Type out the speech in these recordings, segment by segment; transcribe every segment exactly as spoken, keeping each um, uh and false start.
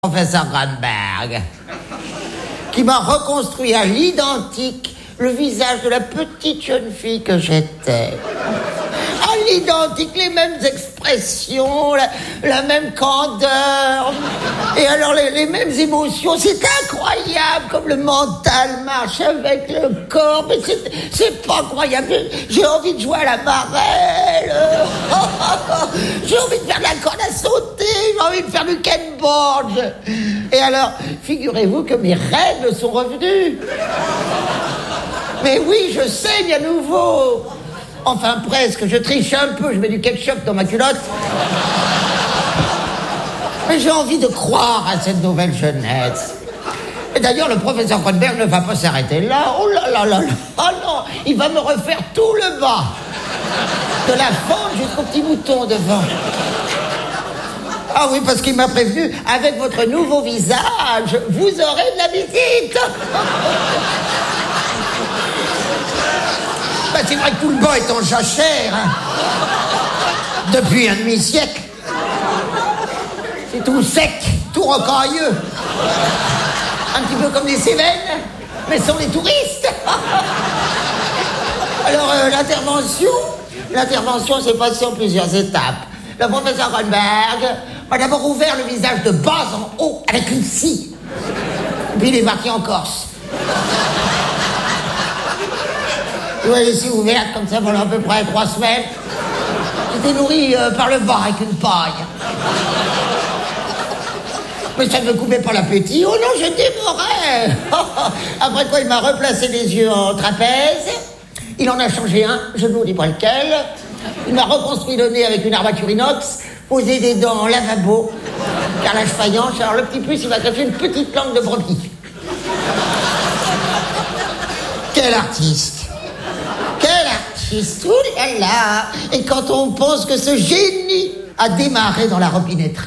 Professeur Grunberg, qui m'a reconstruit à l'identique le visage de la petite jeune fille que j'étais. À l'identique, les mêmes expressions, la, la même candeur, et alors les, les mêmes émotions. C'est incroyable comme le mental marche avec le corps, mais c'est, c'est pas croyable. J'ai envie de jouer à la marelle, j'ai envie de faire de la corde à sauter, j'ai envie de faire du skateboard. Et alors, figurez-vous que mes règles sont revenues. Mais oui, je saigne à nouveau. Enfin, presque. Je triche un peu. Je mets du ketchup dans ma culotte. Mais j'ai envie de croire à cette nouvelle jeunesse. Et d'ailleurs, le professeur Grunberg ne va pas s'arrêter là. Oh là là là là. Oh non, il va me refaire tout le bas. De la fente jusqu'au petit bouton devant. Ah oui, parce qu'il m'a prévenu, avec votre nouveau visage, vous aurez de la visite. Bah, c'est vrai que tout le bas est en jachère, hein. Depuis un demi-siècle. C'est tout sec, tout rocailleux. Un petit peu comme les Cévennes, mais sans les touristes. Alors, euh, l'intervention, l'intervention s'est passée en plusieurs étapes. Le professeur Grunberg m'a d'abord ouvert le visage de bas en haut avec une scie. Puis il est parti en Corse. Je l'ai laissé ouverte comme ça pendant à peu près trois semaines. J'étais nourri euh, par le bas avec une paille. Mais ça ne me coupait pas l'appétit. Oh non, je dévorais. Après quoi, il m'a replacé les yeux en trapèze. Il en a changé un, je ne vous dis pas lequel. Il m'a reconstruit le nez avec une armature inox, posé des dents en lavabo, carrelage faïence. Alors le petit plus, il m'a greffé une petite langue de brebis. Quel artiste! Quel artiste! Ouh là là! Et quand on pense que ce génie a démarré dans la robinetterie.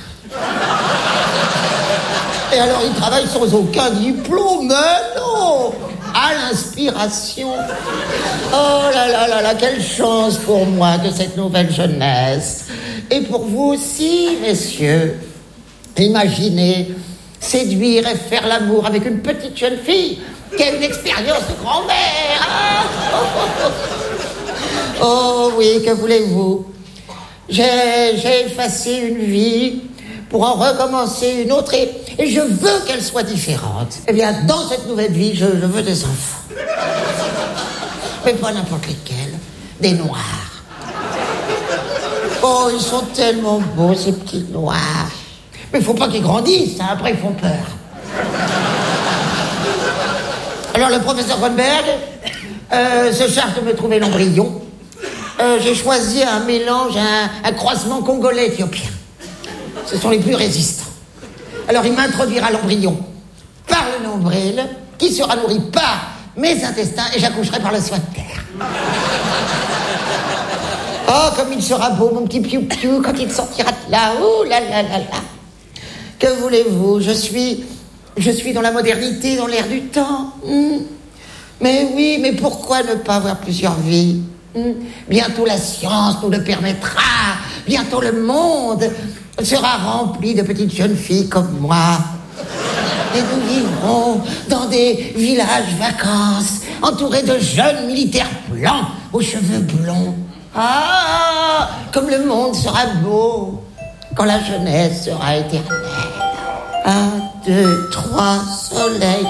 Et alors il travaille sans aucun diplôme, mais non! À l'inspiration. Oh là là là là, quelle chance pour moi de cette nouvelle jeunesse. Et pour vous aussi, messieurs. Imaginez séduire et faire l'amour avec une petite jeune fille qui a une expérience de grand-mère. Ah oh oui, que voulez-vous? J'ai, j'ai effacé une vie pour en recommencer une autre, et, et je veux qu'elle soit différente. Eh bien, dans cette nouvelle vie, je, je veux des enfants. Mais pas n'importe lesquels, des noirs. Oh, ils sont tellement beaux, ces petits noirs. Mais il faut pas qu'ils grandissent, hein, après ils font peur. Alors, le professeur Grunberg euh, se charge de me trouver l'embryon. Euh, j'ai choisi un mélange, un, un croisement congolais-éthiopien. Ce sont les plus résistants. Alors il m'introduira l'embryon par le nombril, qui sera nourri par mes intestins, et j'accoucherai par le sphincter. Oh, comme il sera beau, mon petit piou-piou, quand il sortira de là. Ouh là là là là. Que voulez-vous? Je suis, je suis dans la modernité, dans l'air du temps. Mmh. Mais oui, mais pourquoi ne pas avoir plusieurs vies? mmh. Bientôt la science nous le permettra. Bientôt le monde sera rempli de petites jeunes filles comme moi. Et nous vivrons dans des villages vacances, entourés de jeunes militaires blancs aux cheveux blonds. Ah, comme le monde sera beau quand la jeunesse sera éternelle. Un, deux, trois, soleil.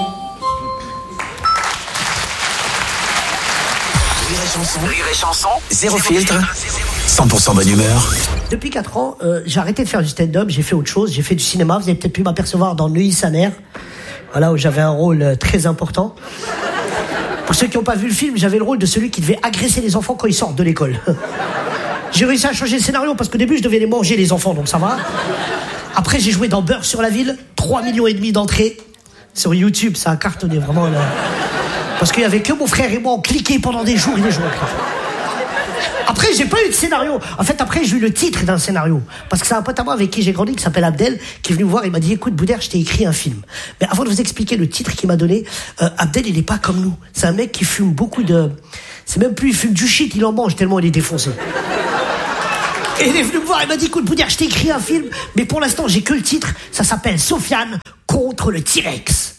Rire et chanson, rire et chanson, zéro filtre, cent pour cent bonne humeur. Depuis quatre ans, euh, j'ai arrêté de faire du stand-up, j'ai fait autre chose, j'ai fait du cinéma. Vous avez peut-être pu m'apercevoir dans Neuilly-Saner, voilà, où j'avais un rôle euh, très important. Pour ceux qui n'ont pas vu le film, j'avais le rôle de celui qui devait agresser les enfants quand ils sortent de l'école. J'ai réussi à changer le scénario parce qu'au début, je devais les manger, les enfants, donc ça va. Après, j'ai joué dans Beurre sur la ville, trois millions et demi d'entrées. Sur YouTube, ça a cartonné vraiment. Là. Parce qu'il y avait que mon frère et moi, on cliquait pendant des jours et des jours. Après, j'ai pas eu de scénario. En fait, après, j'ai eu le titre d'un scénario. Parce que c'est un pote à moi avec qui j'ai grandi, qui s'appelle Abdel, qui est venu me voir, il m'a dit, écoute, Boudère, je t'ai écrit un film. Mais avant de vous expliquer le titre qu'il m'a donné, euh, Abdel, il est pas comme nous. C'est un mec qui fume beaucoup de... C'est même plus, il fume du shit, il en mange tellement il est défoncé. Et il est venu me voir, il m'a dit, écoute, Boudère, je t'ai écrit un film, mais pour l'instant, j'ai que le titre. Ça s'appelle Sofiane contre le T-Rex.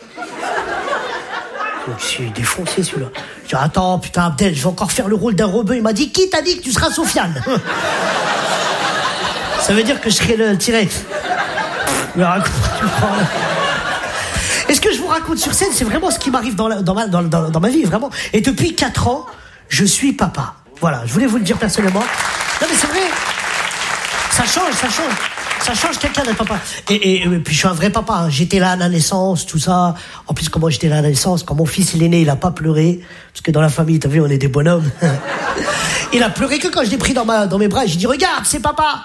Donc, je suis défoncé, celui-là. Je dis, attends, putain, Abdel, je vais encore faire le rôle d'un rebeu. Il m'a dit, qui t'a dit que tu seras Sofiane? Ça veut dire que je serai le T-Rex. Et ce que je vous raconte sur scène, c'est vraiment ce qui m'arrive dans, la, dans, ma, dans, dans, dans ma vie, vraiment. Et depuis quatre ans, je suis papa. Voilà, je voulais vous le dire personnellement. Non mais c'est vrai, ça change, ça change. Ça change quelqu'un d'être papa. Et, et, et puis je suis un vrai papa, hein. J'étais là à la naissance, tout ça. En plus, comment j'étais là à la naissance, quand mon fils il est né, il a pas pleuré. Parce que dans la famille, t'as vu, on est des bonhommes. Il a pleuré que quand je l'ai pris dans, ma, dans mes bras. J'ai dit, regarde, c'est papa.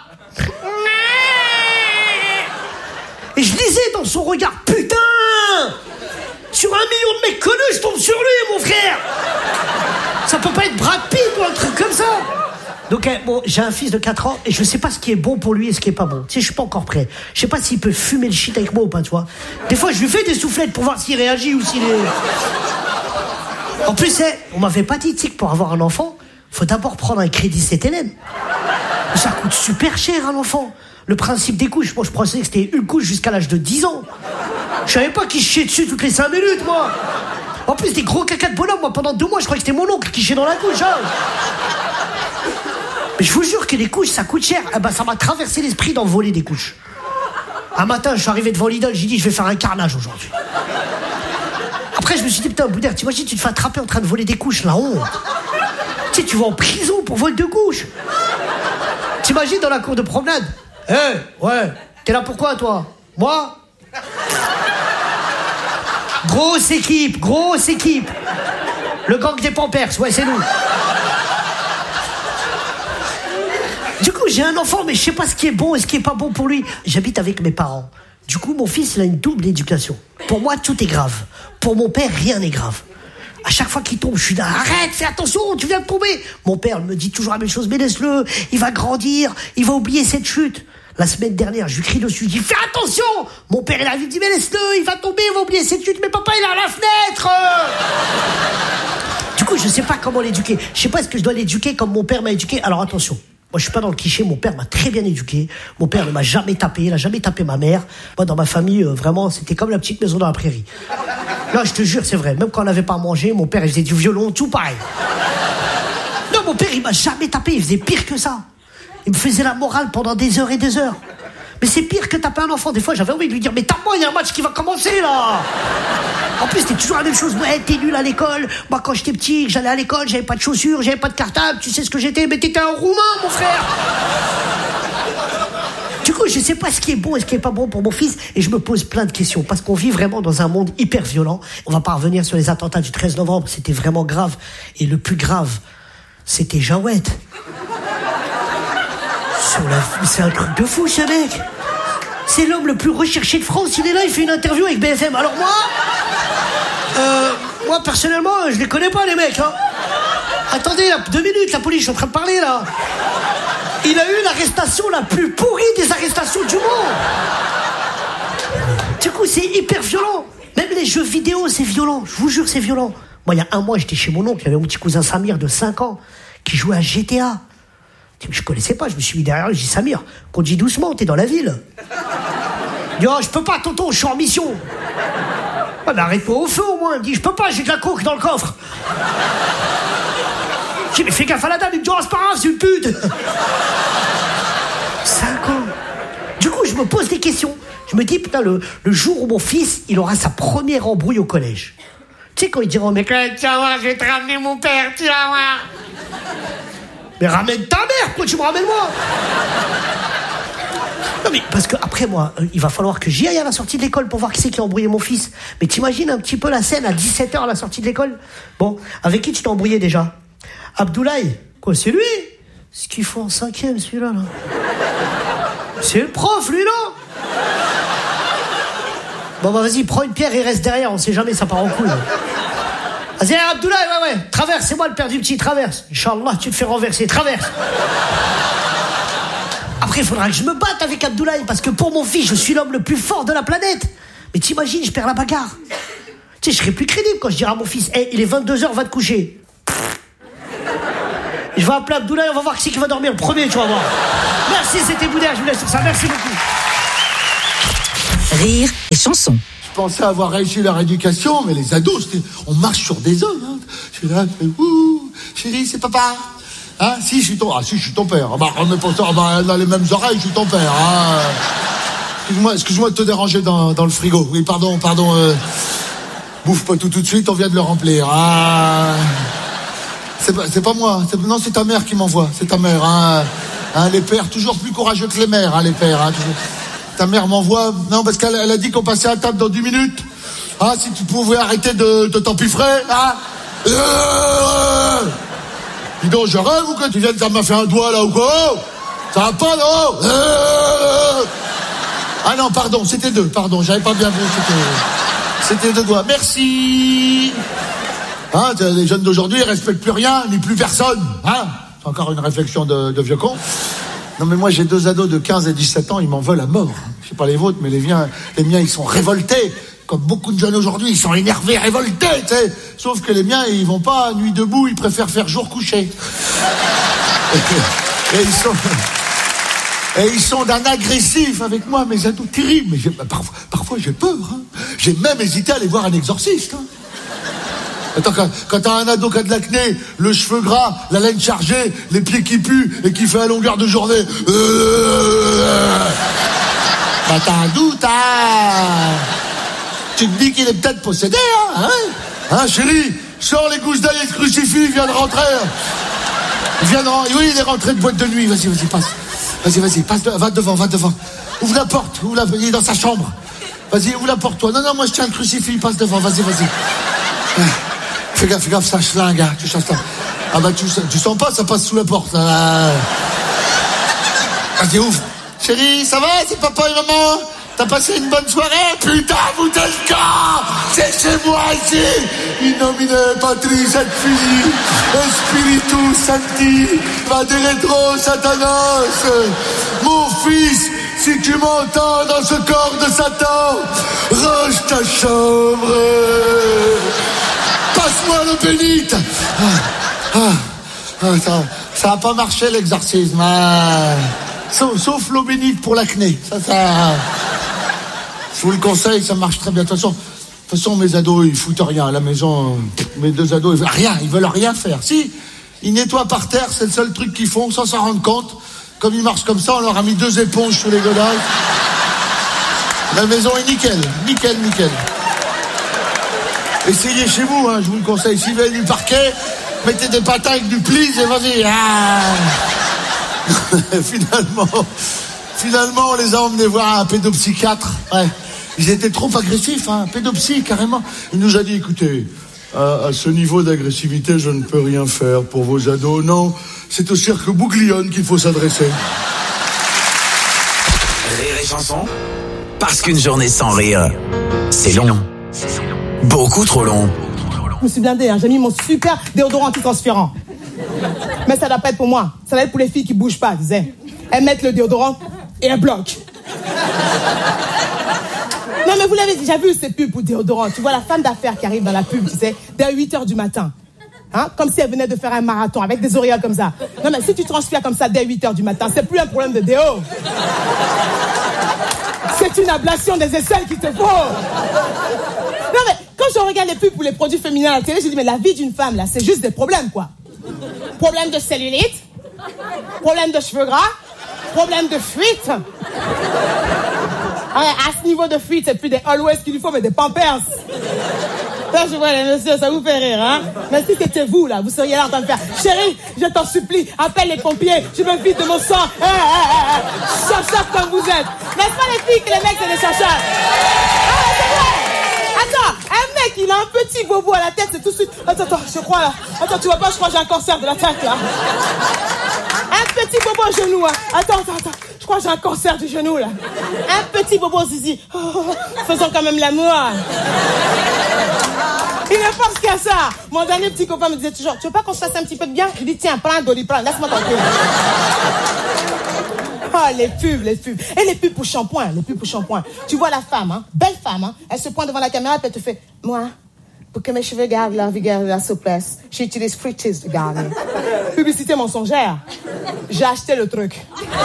Et je lisais dans son regard, putain, sur un million de mecs connus, je tombe sur lui, mon frère. Ça peut pas être Brad Pitt ou un truc comme ça. Donc bon, j'ai un fils de quatre ans et je sais pas ce qui est bon pour lui et ce qui est pas bon. Tu sais, je suis pas encore prêt. Je sais pas s'il peut fumer le shit avec moi ou pas, tu vois. Des fois, je lui fais des soufflettes pour voir s'il réagit ou s'il est... En plus, c'est, on m'avait pas dit, tu sais, que pour avoir un enfant, faut d'abord prendre un crédit C T L M. Ça coûte super cher, un enfant. Le principe des couches, moi je pensais que c'était une couche jusqu'à l'âge de dix ans. Je savais pas qu'il chiait dessus toutes les cinq minutes, moi. En plus, des gros caca de bonhomme, moi pendant deux mois, je croyais que c'était mon oncle qui chiait dans la couche, hein. Mais je vous jure que les couches, ça coûte cher. Eh ben, ça m'a traversé l'esprit d'en voler des couches. Un matin, je suis arrivé devant Lidl, j'ai dit, je vais faire un carnage aujourd'hui. Après, je me suis dit, putain, Boudère, t'imagines, tu te fais attraper en train de voler des couches, la honte. Tu sais, tu vas en prison pour vol de couches. T'imagines dans la cour de promenade. Eh, hey, ouais, t'es là pourquoi, toi? Moi? Grosse équipe, grosse équipe. Le gang des Pampers, ouais, c'est nous. Du coup, j'ai un enfant, mais je sais pas ce qui est bon et ce qui est pas bon pour lui. J'habite avec mes parents. Du coup, mon fils, il a une double éducation. Pour moi, tout est grave. Pour mon père, rien n'est grave. À chaque fois qu'il tombe, je suis là, arrête, fais attention, tu viens de tomber. Mon père me dit toujours la même chose, mais laisse-le, il va grandir, il va oublier cette chute. La semaine dernière, je lui crie dessus, je dis, fais attention. Mon père, il arrive, il dit, mais laisse-le, il va tomber, il va oublier cette chute. Mais papa, il est à la fenêtre. Du coup, je sais pas comment l'éduquer. Je sais pas est-ce que je dois l'éduquer comme mon père m'a éduqué. Alors attention, moi je suis pas dans le cliché, mon père m'a très bien éduqué. Mon père ne m'a jamais tapé, il a jamais tapé ma mère. Moi, dans ma famille, euh, vraiment, c'était comme la petite maison dans la prairie. Là, je te jure, c'est vrai. Même quand on n'avait pas à manger, mon père, il faisait du violon, tout pareil. Non, mon père, il m'a jamais tapé, il faisait pire que ça. Il me faisait la morale pendant des heures et des heures. Mais c'est pire que taper un enfant. Des fois, j'avais envie de lui dire, mais tape-moi, il y a un match qui va commencer, là. En plus, c'était toujours la même chose. Ouais, t'es nul à l'école. Moi, quand j'étais petit, j'allais à l'école, j'avais pas de chaussures, j'avais pas de cartable. Tu sais ce que j'étais? Mais t'étais un Roumain, mon frère. Du coup, je sais pas ce qui est bon et ce qui est pas bon pour mon fils. Et je me pose plein de questions. Parce qu'on vit vraiment dans un monde hyper violent. On va pas revenir sur les attentats du treize novembre. C'était vraiment grave. Et le plus grave, c'était Jawed. Sur la... C'est un truc de fou, ce mec. C'est l'homme le plus recherché de France. Il est là, il fait une interview avec B F M. Alors moi, euh, moi personnellement, je les connais pas, les mecs. Hein. Attendez, là, deux minutes, la police, je suis en train de parler là. Il a eu l'arrestation la plus pourrie des arrestations du monde. Du coup, c'est hyper violent. Même les jeux vidéo, c'est violent. Je vous jure, c'est violent. Moi, il y a un mois, j'étais chez mon oncle. Il y avait mon petit cousin Samir de cinq ans qui jouait à G T A. Je connaissais pas, je me suis mis derrière lui, j'ai dit, Samir, conduis doucement, t'es dans la ville. Il dit, oh, je peux pas, tonton, je suis en mission. Ah, mais arrête-toi au feu au moins. Il me dit, je peux pas, j'ai de la coke dans le coffre. J'ai dit, mais fais gaffe à la dame. Il me dit, oh, c'est pas grave, c'est une pute. Cinq ans. Du coup, je me pose des questions. Je me dis, putain, le, le jour où mon fils, il aura sa première embrouille au collège. Tu sais, quand il dira au mec, tu vas voir, je vais te ramener mon père, tu vas voir. Mais ramène ta mère, pourquoi tu me ramènes moi? Non mais parce que après moi, il va falloir que j'y aille à la sortie de l'école pour voir qui c'est qui a embrouillé mon fils. Mais t'imagines un petit peu la scène à dix-sept heures à la sortie de l'école? Bon, avec qui tu t'es embrouillé déjà? Abdoulaye? Quoi, c'est lui? Ce qu'il faut en cinquième, celui-là, là. C'est le prof, lui, non? Bon bah vas-y, prends une pierre et reste derrière, on sait jamais, ça part en couille. Vas-y, Abdoulaye, ouais, ouais, traverse, c'est moi le père du petit, traverse. Inch'Allah, tu te fais renverser, traverse. Après, il faudra que je me batte avec Abdoulaye, parce que pour mon fils, je suis l'homme le plus fort de la planète. Mais t'imagines, je perds la bagarre. Tu sais, je serai plus crédible quand je dirai à mon fils, hé, hey, il est vingt-deux heures, va te coucher. Je vais appeler Abdoulaye, on va voir qui c'est qui va dormir le premier, tu vas voir. Merci, c'était Boudère, je vous laisse sur ça. Merci beaucoup. Rire et chanson. Je pensais avoir réussi leur éducation, mais les ados, on marche sur des œufs. Hein. Je suis là, je fais, ouh, chérie, c'est papa. Hein, si, je suis ton, ah, si, je suis ton père. Ah, bah, remets pas ça, ah, bah, elle a les mêmes oreilles, je suis ton père. Hein. Excuse-moi, excuse-moi de te déranger dans, dans le frigo. Oui, pardon, pardon. Euh, bouffe pas tout tout de suite, on vient de le remplir. Hein. C'est pas, c'est pas moi. C'est, non, c'est ta mère qui m'envoie. C'est ta mère. Hein. Hein, les pères, toujours plus courageux que les mères, hein, les pères. Hein, toujours. Ta mère m'envoie. Non, parce qu'elle elle a dit qu'on passait à table dans dix minutes. Ah, si tu pouvais arrêter de, de t'empiffrer. Hein. Euh, dis donc, je rêve ou que tu viennes, ça m'a fait un doigt là ou quoi? Ça va pas, non? euh, Ah non, pardon, c'était deux. Pardon, j'avais pas bien vu. C'était, c'était deux doigts. Merci. Hein, les jeunes d'aujourd'hui, ils respectent plus rien, ni plus personne. Hein, c'est encore une réflexion de, de vieux con. Non, mais moi, j'ai deux ados de quinze et dix-sept ans, ils m'en veulent à mort. Je sais pas les vôtres, mais les miens, les miens, ils sont révoltés. Comme beaucoup de jeunes aujourd'hui, ils sont énervés, révoltés, tu sais. Sauf que les miens, ils vont pas nuit debout, ils préfèrent faire jour couché. Et, et ils sont... Et ils sont d'un agressif avec moi, mes ados, terribles. Mais j'ai, parfois, parfois, j'ai peur. Hein. J'ai même hésité à aller voir un exorciste. Hein. Attends, quand, quand t'as un ado qui a de l'acné, le cheveu gras, la laine chargée, les pieds qui puent et qui fait à longueur de journée... Euh, bah t'as un doute, hein. Tu te dis qu'il est peut-être possédé, hein, hein, hein chérie, sors les gousses d'ail et le crucifix, il vient de rentrer. Il vient de rentrer, oui, il est rentré de boîte de nuit, vas-y, vas-y, passe. Vas-y, vas-y, passe, de, va devant, va devant. Ouvre la porte, ouvre la, il est dans sa chambre. Vas-y, ouvre la porte, toi. Non, non, moi je tiens le crucifix, passe devant, vas-y, vas-y. Fais gaffe, fais gaffe, ça chlingue, hein, tu changes ça. Ah bah, tu, tu sens pas, ça passe sous la porte, là. Vas-y, ouvre. Chérie, ça va, c'est papa et maman? T'as passé une bonne soirée? Putain, vous êtes quand? C'est chez moi ici. In nomine Patris et Filii et Spiritus Sancti, Vaderetro Satanas. Mon fils, si tu m'entends dans ce corps de Satan, range ta chambre. Passe-moi l'eau bénite. Ah, ah, ah, ça, ça a pas marché l'exorcisme. Ah. Sauf, sauf l'eau bénite pour l'acné. Ça, ça. Je vous le conseille, ça marche très bien. De toute façon, de toute façon, mes ados, ils foutent rien à la maison. Mes deux ados, ils veulent rien, ils veulent rien faire. Si, ils nettoient par terre, c'est le seul truc qu'ils font, sans s'en rendre compte. Comme ils marchent comme ça, on leur a mis deux éponges sous les godasses. La maison est nickel, nickel, nickel. Essayez chez vous, hein, je vous le conseille. Si vous avez du parquet, mettez des patins avec du please et vas-y. Ah. finalement, finalement, on les a emmenés voir un pédopsychiatre. Ouais. Ils étaient trop agressifs, hein, pédopsie, carrément. Il nous a dit, écoutez, à, à ce niveau d'agressivité, je ne peux rien faire pour vos ados. Non, c'est au cirque Bouglione qu'il faut s'adresser. Rire et chanson, parce qu'une journée sans rire, c'est long. Beaucoup trop long. Je me suis blindée, hein. J'ai mis mon super déodorant anti-transpirant. Mais ça doit pas être pour moi. Ça va être pour les filles qui bougent pas, tu sais. Elles mettent le déodorant et elles bloquent. Non, mais vous l'avez déjà vu, ces pubs pour déodorant. Tu vois la femme d'affaires qui arrive dans la pub, tu sais, dès huit heures du matin. Hein? Comme si elle venait de faire un marathon avec des auréoles comme ça. Non, mais si tu transpires comme ça dès huit heures du matin, c'est plus un problème de déo. C'est une ablation des aisselles qu'il te faut. Non, mais quand je regarde les pubs pour les produits féminins à la télé, je dis, mais la vie d'une femme, là, c'est juste des problèmes, quoi. Problème de cellulite, problème de cheveux gras, problème de fuite. À ce niveau de fuite, c'est plus des Always qu'il lui faut, mais des Pampers. Là, je vois les messieurs, ça vous fait rire, hein? Mais si c'était vous, là, vous seriez là en train de faire, chérie, je t'en supplie, appelle les pompiers, je me vide de mon sang. Eh, eh, eh, chercheurs comme vous êtes. N'est-ce pas les filles que les mecs, c'est des chercheurs? Ah, c'est vrai! Attends, un mec, il a un petit bobo à la tête, c'est tout de suite. Attends, attends, je crois là. Attends, tu vois pas, je crois que j'ai un cancer de la tête là. Un petit bobo au genou, hein. Attends, attends, attends. Je crois que j'ai un cancer du genou là. Un petit bobo au zizi. Oh, faisons quand même l'amour. Il ne pense qu'à ça. Mon dernier petit copain me disait toujours, tu veux pas qu'on se fasse un petit peu de bien? Je dis, tiens, prends un Doliprane, laisse-moi tranquille. Oh, les pubs, les pubs. Et les pubs pour shampoing, les pubs pour shampoing. Tu vois la femme, hein, belle femme, hein, elle se pointe devant la caméra et elle te fait, moi, pour que mes cheveux gardent leur vigueur et leur souplesse, j'utilise Fructis de Garnier. Publicité mensongère. J'ai acheté le truc.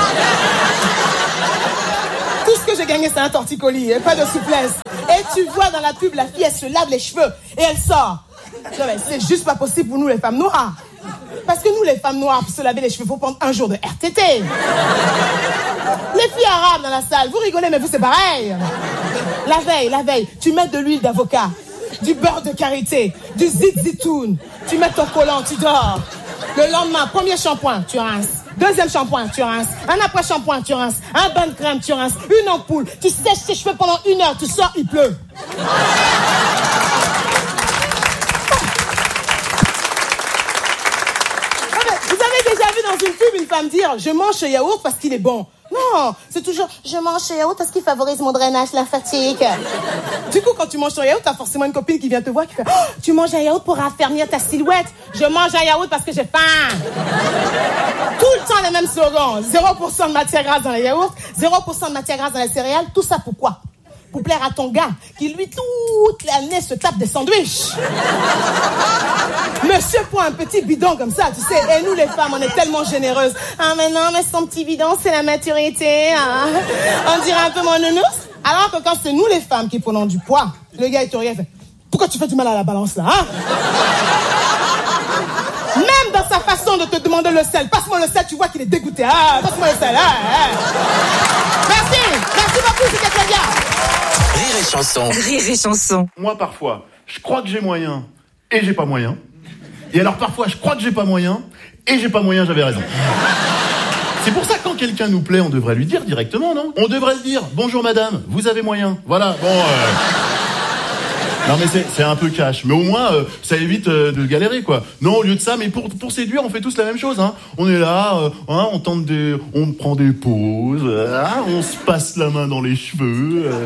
Tout ce que j'ai gagné, c'est un torticolis et pas de souplesse. Et tu vois dans la pub, la fille, elle se lave les cheveux et elle sort. Non, mais c'est juste pas possible pour nous, les femmes noires. Parce que nous, les femmes noires, pour se laver les cheveux, il faut prendre un jour de R T T. Les filles arabes dans la salle, vous rigolez, mais vous, c'est pareil. La veille, la veille, tu mets de l'huile d'avocat, du beurre de karité, du zit-zitoun. Tu mets ton collant, tu dors. Le lendemain, premier shampoing, tu rinces. Deuxième shampoing, tu rinces. Un après-shampoing, tu rinces. Un bain de crème, tu rinces. Une ampoule. Tu sèches tes cheveux pendant une heure. Tu sors, il pleut. Vous avez déjà vu dans une pub une femme dire « Je mange ce yaourt parce qu'il est bon ». Non, c'est toujours « Je mange ce yaourt parce qu'il favorise mon drainage lymphatique ». Du coup, quand tu manges ton yaourt, t'as forcément une copine qui vient te voir qui fait oh, « Tu manges un yaourt pour raffermir ta silhouette ». Je mange un yaourt parce que j'ai faim. Tout le temps les mêmes slogans. zéro pour cent de matière grasse dans les yaourts, zéro pour cent de matière grasse dans les céréales. Tout ça pourquoi? Pour plaire à ton gars qui, lui, toute l'année se tape des sandwichs. Monsieur prend un petit bidon comme ça, tu sais. Et nous, les femmes, on est tellement généreuses. Ah, mais non, mais son petit bidon, c'est la maturité. Hein. On dirait un peu mon nounours. Alors que quand c'est nous, les femmes, qui prenons du poids, le gars, il te regarde, il fait pourquoi tu fais du mal à la balance, là, hein? Même dans sa façon de te demander le sel. Passe-moi le sel, tu vois qu'il est dégoûté. Ah, passe-moi le sel. Ah, ah. Merci. Merci beaucoup, c'était très bien. Rire et chanson. Rire et chanson. Moi, parfois, je crois que j'ai moyen et j'ai pas moyen. Et alors, parfois, je crois que j'ai pas moyen et j'ai pas moyen, j'avais raison. C'est pour ça que quand quelqu'un nous plaît, on devrait lui dire directement, non? On devrait se dire, bonjour madame, vous avez moyen. Voilà, bon... Euh... Non mais c'est, c'est un peu cash, mais au moins euh, ça évite euh, de galérer quoi. Non, au lieu de ça, mais pour, pour séduire, on fait tous la même chose. Hein. On est là, euh, hein, on tente des, on prend des pauses, euh, hein, on se passe la main dans les cheveux. Euh...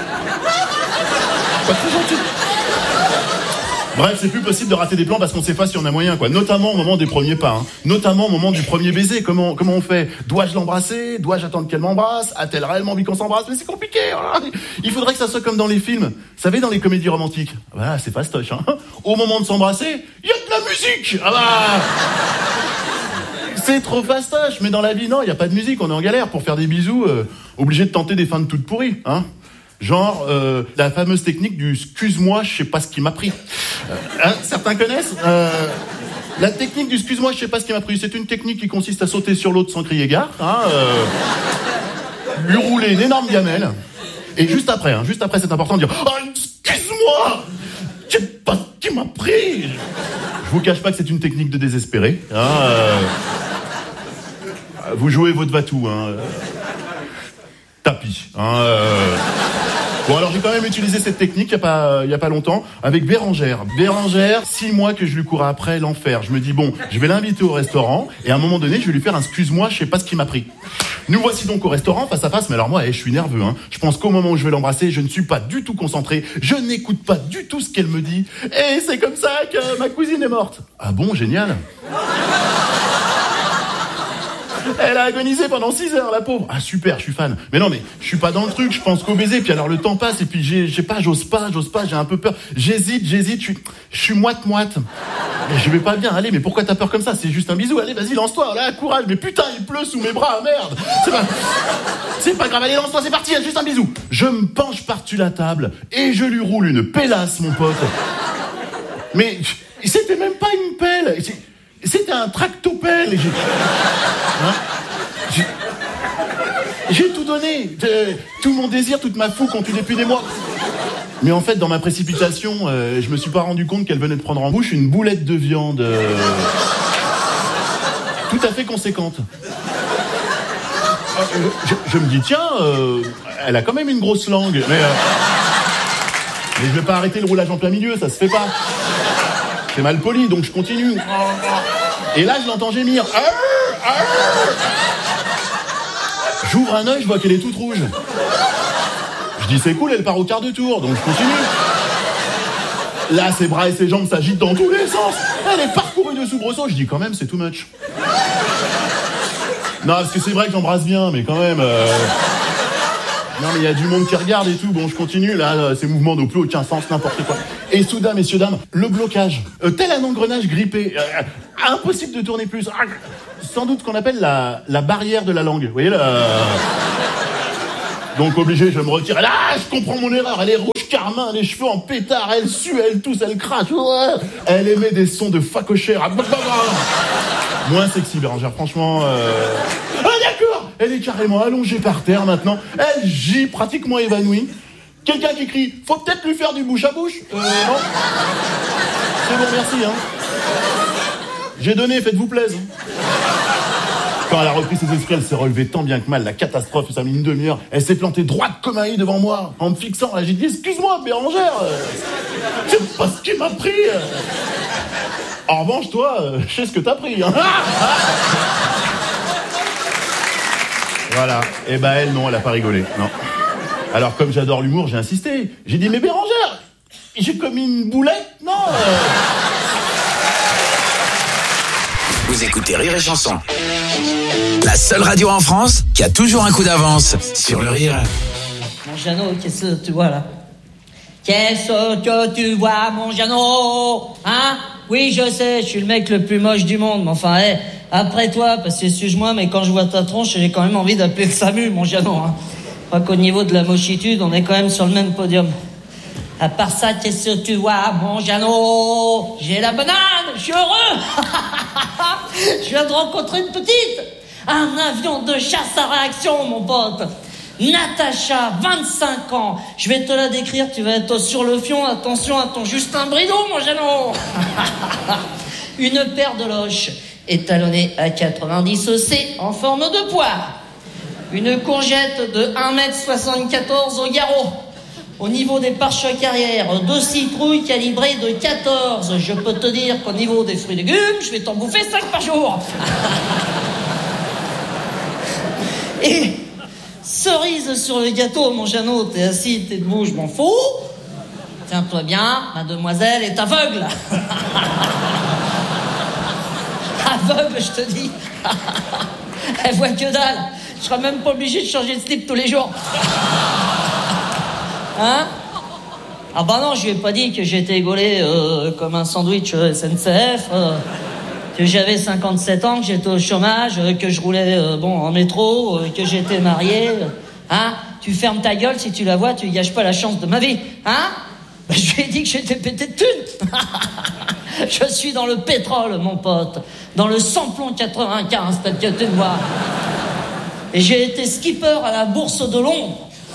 Pas très gentil. Bref, c'est plus possible de rater des plans parce qu'on sait pas si on a moyen, quoi. Notamment au moment des premiers pas, hein. Notamment au moment du premier baiser. Comment, comment on fait? Dois-je l'embrasser? Dois-je attendre qu'elle m'embrasse? A-t-elle réellement envie qu'on s'embrasse? Mais c'est compliqué, hein. Il faudrait que ça soit comme dans les films. Vous savez, dans les comédies romantiques. Voilà, c'est fastoche, hein. Au moment de s'embrasser, il y a de la musique! Ah bah! C'est trop fastoche, mais dans la vie, non, il n'y a pas de musique, on est en galère. Pour faire des bisous, euh, obligé de tenter des feintes toutes pourries, hein. Genre, euh, la fameuse technique du « excuse-moi, je sais pas ce qui m'a pris ». Euh, hein, certains connaissent euh, la technique du « excuse-moi, je sais pas ce qui m'a pris ». C'est une technique qui consiste à sauter sur l'autre sans crier gare, hein, euh, lui rouler une énorme gamelle, et juste après, hein, juste après, c'est important de dire « Oh, excuse-moi, je sais pas ce qui m'a pris ». Je vous cache pas que c'est une technique de désespéré. Hein, euh, vous jouez votre va-tout, hein. Tapis, hein, euh... Bon, alors j'ai quand même utilisé cette technique il y a pas il y a pas longtemps avec Bérangère. Bérangère, six mois que je lui courais après, l'enfer. Je me dis bon, je vais l'inviter au restaurant et à un moment donné, je vais lui faire un excuse-moi, je sais pas ce qui m'a pris. Nous voici donc au restaurant face à face, mais alors moi, je suis nerveux, hein. Je pense qu'au moment où je vais l'embrasser, je ne suis pas du tout concentré, je n'écoute pas du tout ce qu'elle me dit et c'est comme ça que ma cousine est morte. Ah bon, génial. Elle a agonisé pendant six heures, la pauvre. Ah super, je suis fan. Mais non, mais je suis pas dans le truc, je pense qu'au baiser. Puis alors le temps passe et puis j'ai, je sais pas, j'ose pas, j'ose pas, j'ai un peu peur. J'hésite, j'hésite, je suis, je suis moite-moite. Mais je vais pas bien, allez, mais pourquoi t'as peur comme ça? C'est juste un bisou, allez, vas-y, lance-toi, là, courage. Mais putain, il pleut sous mes bras, merde. C'est pas, c'est pas grave, allez, lance-toi, c'est parti, juste un bisou. Je me penche par-dessus la table et je lui roule une pélasse, mon pote. Mais c'était même pas une pelle. C'était un tractopelle. J'ai... Hein j'ai... j'ai tout donné. Tout mon désir, toute ma fougue contenue depuis des mois. Mais en fait, dans ma précipitation, euh, je me suis pas rendu compte qu'elle venait de prendre en bouche une boulette de viande euh, tout à fait conséquente. Euh, je, je me dis, tiens, euh, elle a quand même une grosse langue. Mais, euh, mais je vais pas arrêter le roulage en plein milieu, ça se fait pas. C'est mal poli, donc je continue. Et là, je l'entends gémir. J'ouvre un œil, je vois qu'elle est toute rouge. Je dis, c'est cool, elle part au quart de tour, donc je continue. Là, ses bras et ses jambes s'agitent dans tous les sens. Elle est parcourue de soubresauts. Je dis, quand même, c'est too much. Non, parce que c'est vrai que j'embrasse bien, mais quand même... Euh... Non mais il y a du monde qui regarde et tout, bon je continue, là, ces mouvements n'ont plus aucun sens, n'importe quoi. Et soudain, messieurs, dames, le blocage. Euh, tel un engrenage grippé, euh, impossible de tourner plus. Ah, sans doute ce qu'on appelle la, la barrière de la langue, vous voyez là. Donc obligé, je me retire. Et là, je comprends mon erreur, elle est rouge carmin, les cheveux en pétard, elle sue, elle tousse, elle crache. Elle émet des sons de facochère. Moins sexy, Bérangère, franchement... Euh... Ah d'accord, elle est carrément allongée par terre maintenant, elle gît pratiquement évanouie. Quelqu'un qui crie, faut peut-être lui faire du bouche à bouche. Euh, non. C'est bon, merci, hein. J'ai donné, faites-vous plaisir. Quand elle a repris ses esprits, elle s'est relevée tant bien que mal, la catastrophe, ça a mis une demi-heure. Elle s'est plantée droite comme un i devant moi, en me fixant. Là, j'ai dit, excuse-moi, Bérangère, euh, c'est pas ce qui m'a pris. Euh. En revanche, toi, euh, je sais ce que t'as pris, hein. Voilà. Et ben elle, non, elle a pas rigolé, non. Alors, comme j'adore l'humour, j'ai insisté. J'ai dit, mais Bérangère, j'ai commis une boulette, non euh... Vous écoutez Rire et Chanson. La seule radio en France qui a toujours un coup d'avance sur le rire. Mon Jeannot, qu'est-ce que tu vois là? Qu'est-ce que tu vois, mon Jeannot? Hein? Oui, je sais, je suis le mec le plus moche du monde, mais enfin, hé, hey, après toi, parce que excuse-moi, mais quand je vois ta tronche, j'ai quand même envie d'appeler le SAMU, mon Jeannot, hein. Je crois qu'au niveau de la mochitude, on est quand même sur le même podium. À part ça, qu'est-ce que tu vois, mon Jeannot? J'ai la banane, je suis heureux. Je viens de rencontrer une petite. Un avion de chasse à réaction, mon pote. Natacha, vingt-cinq ans. Je vais te la décrire, tu vas être sur le fion. Attention à ton Justin Brideau, mon Jeannot. Une paire de loches étalonnée à quatre-vingt-dix C en forme de poire. Une courgette de un mètre soixante-quatorze au garrot. Au niveau des pare-chocs arrière, deux citrouilles calibrées de quatorze. Je peux te dire qu'au niveau des fruits et légumes, je vais t'en bouffer cinq par jour. Et cerise sur le gâteau, mon Jeannot, t'es assis, t'es debout, je m'en fous. Tiens-toi bien, mademoiselle est aveugle. Aveugle, je te dis. Elle voit que dalle. Je serai même pas obligé de changer de slip tous les jours. Hein? Ah bah non, je lui ai pas dit que j'étais gaulé euh, comme un sandwich euh, S N C F, euh, que j'avais cinquante-sept ans, que j'étais au chômage, euh, que je roulais euh, bon en métro, euh, que j'étais marié. Euh, hein? Tu fermes ta gueule, si tu la vois, tu gâches pas la chance de ma vie. Hein? Bah, je lui ai dit que j'étais pété de thunes. Je suis dans le pétrole, mon pote. Dans le samplon quatre-vingt-quinze, tel que tu me vois. Et j'ai été skipper à la bourse de Londres.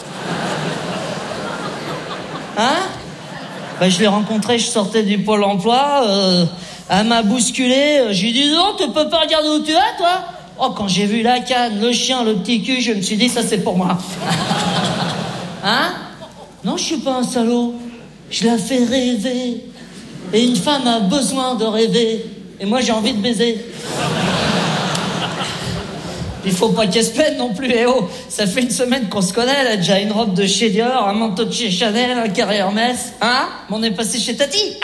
Hein? Ben, je l'ai rencontrée, je sortais du Pôle emploi, euh, elle m'a bousculé, j'ai dit non, tu peux pas regarder où tu es, toi? Oh, quand j'ai vu la canne, le chien, le petit cul, je me suis dit, ça c'est pour moi. Hein? Non, je suis pas un salaud, je la fais rêver. Et une femme a besoin de rêver, et moi j'ai envie de baiser. Il faut pas qu'elle se plaine non plus, eh oh, ça fait une semaine qu'on se connaît, elle a déjà une robe de chez Dior, un manteau de chez Chanel, un carré Hermès, hein? Mais on est passé chez Tati.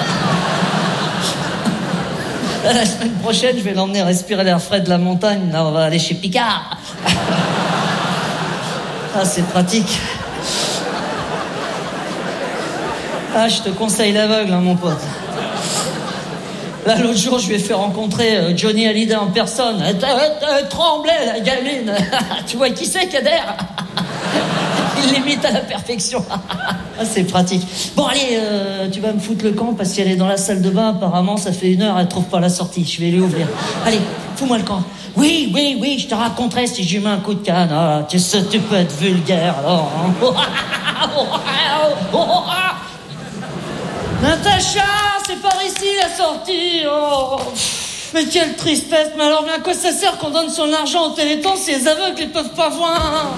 La semaine prochaine, je vais l'emmener respirer l'air frais de la montagne, là on va aller chez Picard. Ah, c'est pratique. Ah, je te conseille l'aveugle, hein, mon pote. Là, l'autre jour, je lui ai fait rencontrer euh, Johnny Hallyday en personne. Elle, elle, elle tremblait, la gamine. Tu vois qui c'est, Kader? Il l'imite à la perfection. Ah, c'est pratique. Bon, allez, euh, tu vas me foutre le camp parce qu'elle est dans la salle de bain. Apparemment, ça fait une heure, elle trouve pas la sortie. Je vais lui ouvrir. Allez, fous-moi le camp. Oui, oui, oui, je te raconterai si je lui mets un coup de canne. Ah, tu sais, tu peux être vulgaire, alors. Natacha, c'est par ici la sortie. Oh, mais quelle tristesse. Mais alors, mais à quoi ça sert qu'on donne son argent au Téléthon si les aveugles ne peuvent pas voir?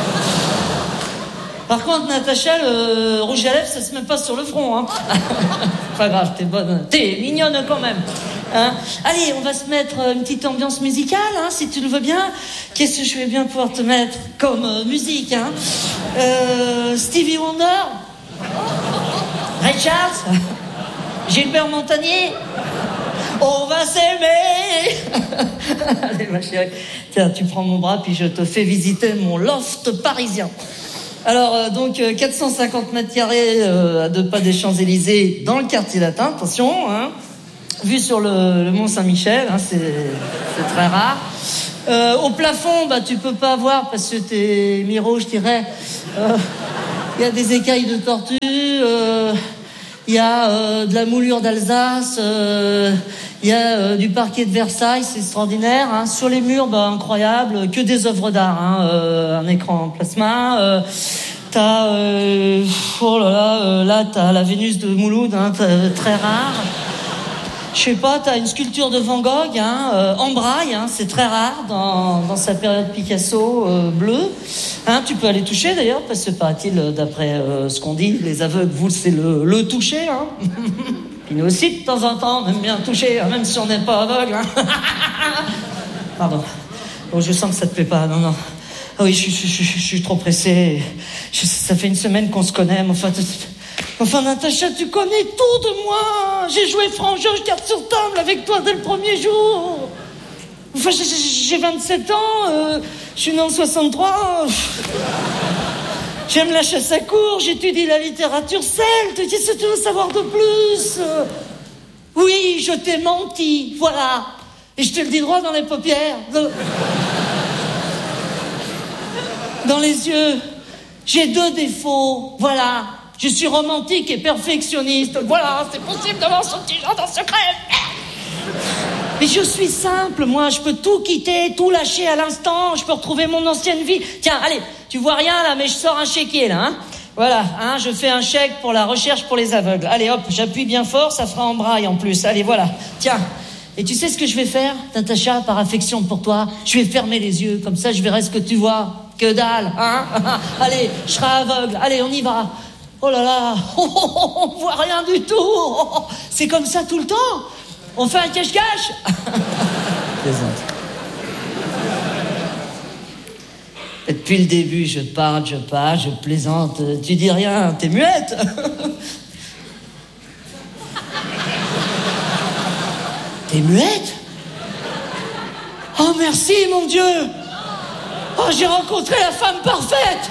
Par contre, Natacha, le rouge à lèvres, ça se met pas sur le front. Hein. Pas grave, t'es bonne. T'es mignonne quand même. Hein. Allez, on va se mettre une petite ambiance musicale, hein, si tu le veux bien. Qu'est-ce que je vais bien pouvoir te mettre comme euh, musique, hein? euh, Stevie Wonder, Ray Charles, Gilbert Montagnier. On va s'aimer. Allez, ma chérie. Tiens, tu prends mon bras, puis je te fais visiter mon loft parisien. Alors, euh, donc, euh, quatre cent cinquante mètres carrés euh, à deux pas des Champs-Élysées, dans le quartier latin, attention, hein. Vue sur le, le Mont Saint-Michel, hein, c'est, c'est très rare. Euh, au plafond, bah, tu peux pas voir parce que t'es Miro, je dirais. Il euh, y a des écailles de tortue, il euh, y a euh, de la moulure d'Alsace, il euh, y a euh, du parquet de Versailles, c'est extraordinaire. Hein. Sur les murs, bah, incroyable, que des œuvres d'art, hein, euh, un écran en plasma. Euh, t'as, euh, oh là là, euh, là t'as la Vénus de Mouloud, hein, très rare. Je sais pas, t'as une sculpture de Van Gogh, hein, euh, en braille, hein, c'est très rare dans, dans sa période Picasso euh, bleue. Hein, tu peux aller toucher d'ailleurs, parce que paraît-il, d'après euh, ce qu'on dit, les aveugles, vous, c'est le, le toucher. Hein. Puis nous aussi, de temps en temps, on aime bien toucher, hein, même si on n'est pas aveugle. Hein. Pardon. Bon, je sens que ça te plaît pas, non, non. Ah oui, je, je, je, je, je suis trop pressé. Je, ça fait une semaine qu'on se connaît, mais enfin... Enfin, Natacha, tu connais tout de moi. J'ai joué franc-jeu, carte sur table avec toi dès le premier jour. Enfin, j'ai vingt-sept ans, euh, je suis né en soixante-trois. J'aime la chasse à courre, j'étudie la littérature celte. Qu'est-ce que tu veux savoir de plus? Oui, je t'ai menti, voilà. Et je te le dis droit dans les paupières. Dans les yeux. J'ai deux défauts, voilà. Je suis romantique et perfectionniste. Voilà, c'est possible d'avoir son petit genre en secret. Mais je suis simple, moi. Je peux tout quitter, tout lâcher à l'instant. Je peux retrouver mon ancienne vie. Tiens, allez, tu vois rien là, mais je sors un chéquier là. Hein. Voilà, hein, je fais un chèque pour la recherche pour les aveugles. Allez, hop, j'appuie bien fort, ça fera en braille en plus. Allez, voilà, tiens. Et tu sais ce que je vais faire, Natacha, par affection pour toi? Je vais fermer les yeux, comme ça je verrai ce que tu vois. Que dalle, hein. Allez, je serai aveugle. Allez, on y va. Oh là là, oh, oh, oh, on voit rien du tout. Oh, oh, c'est comme ça tout le temps. On fait un cache-cache. Plaisante. Depuis le début, je parle, je parle, je plaisante. Tu dis rien, t'es muette. T'es muette? Oh merci, mon Dieu. Oh, j'ai rencontré la femme parfaite.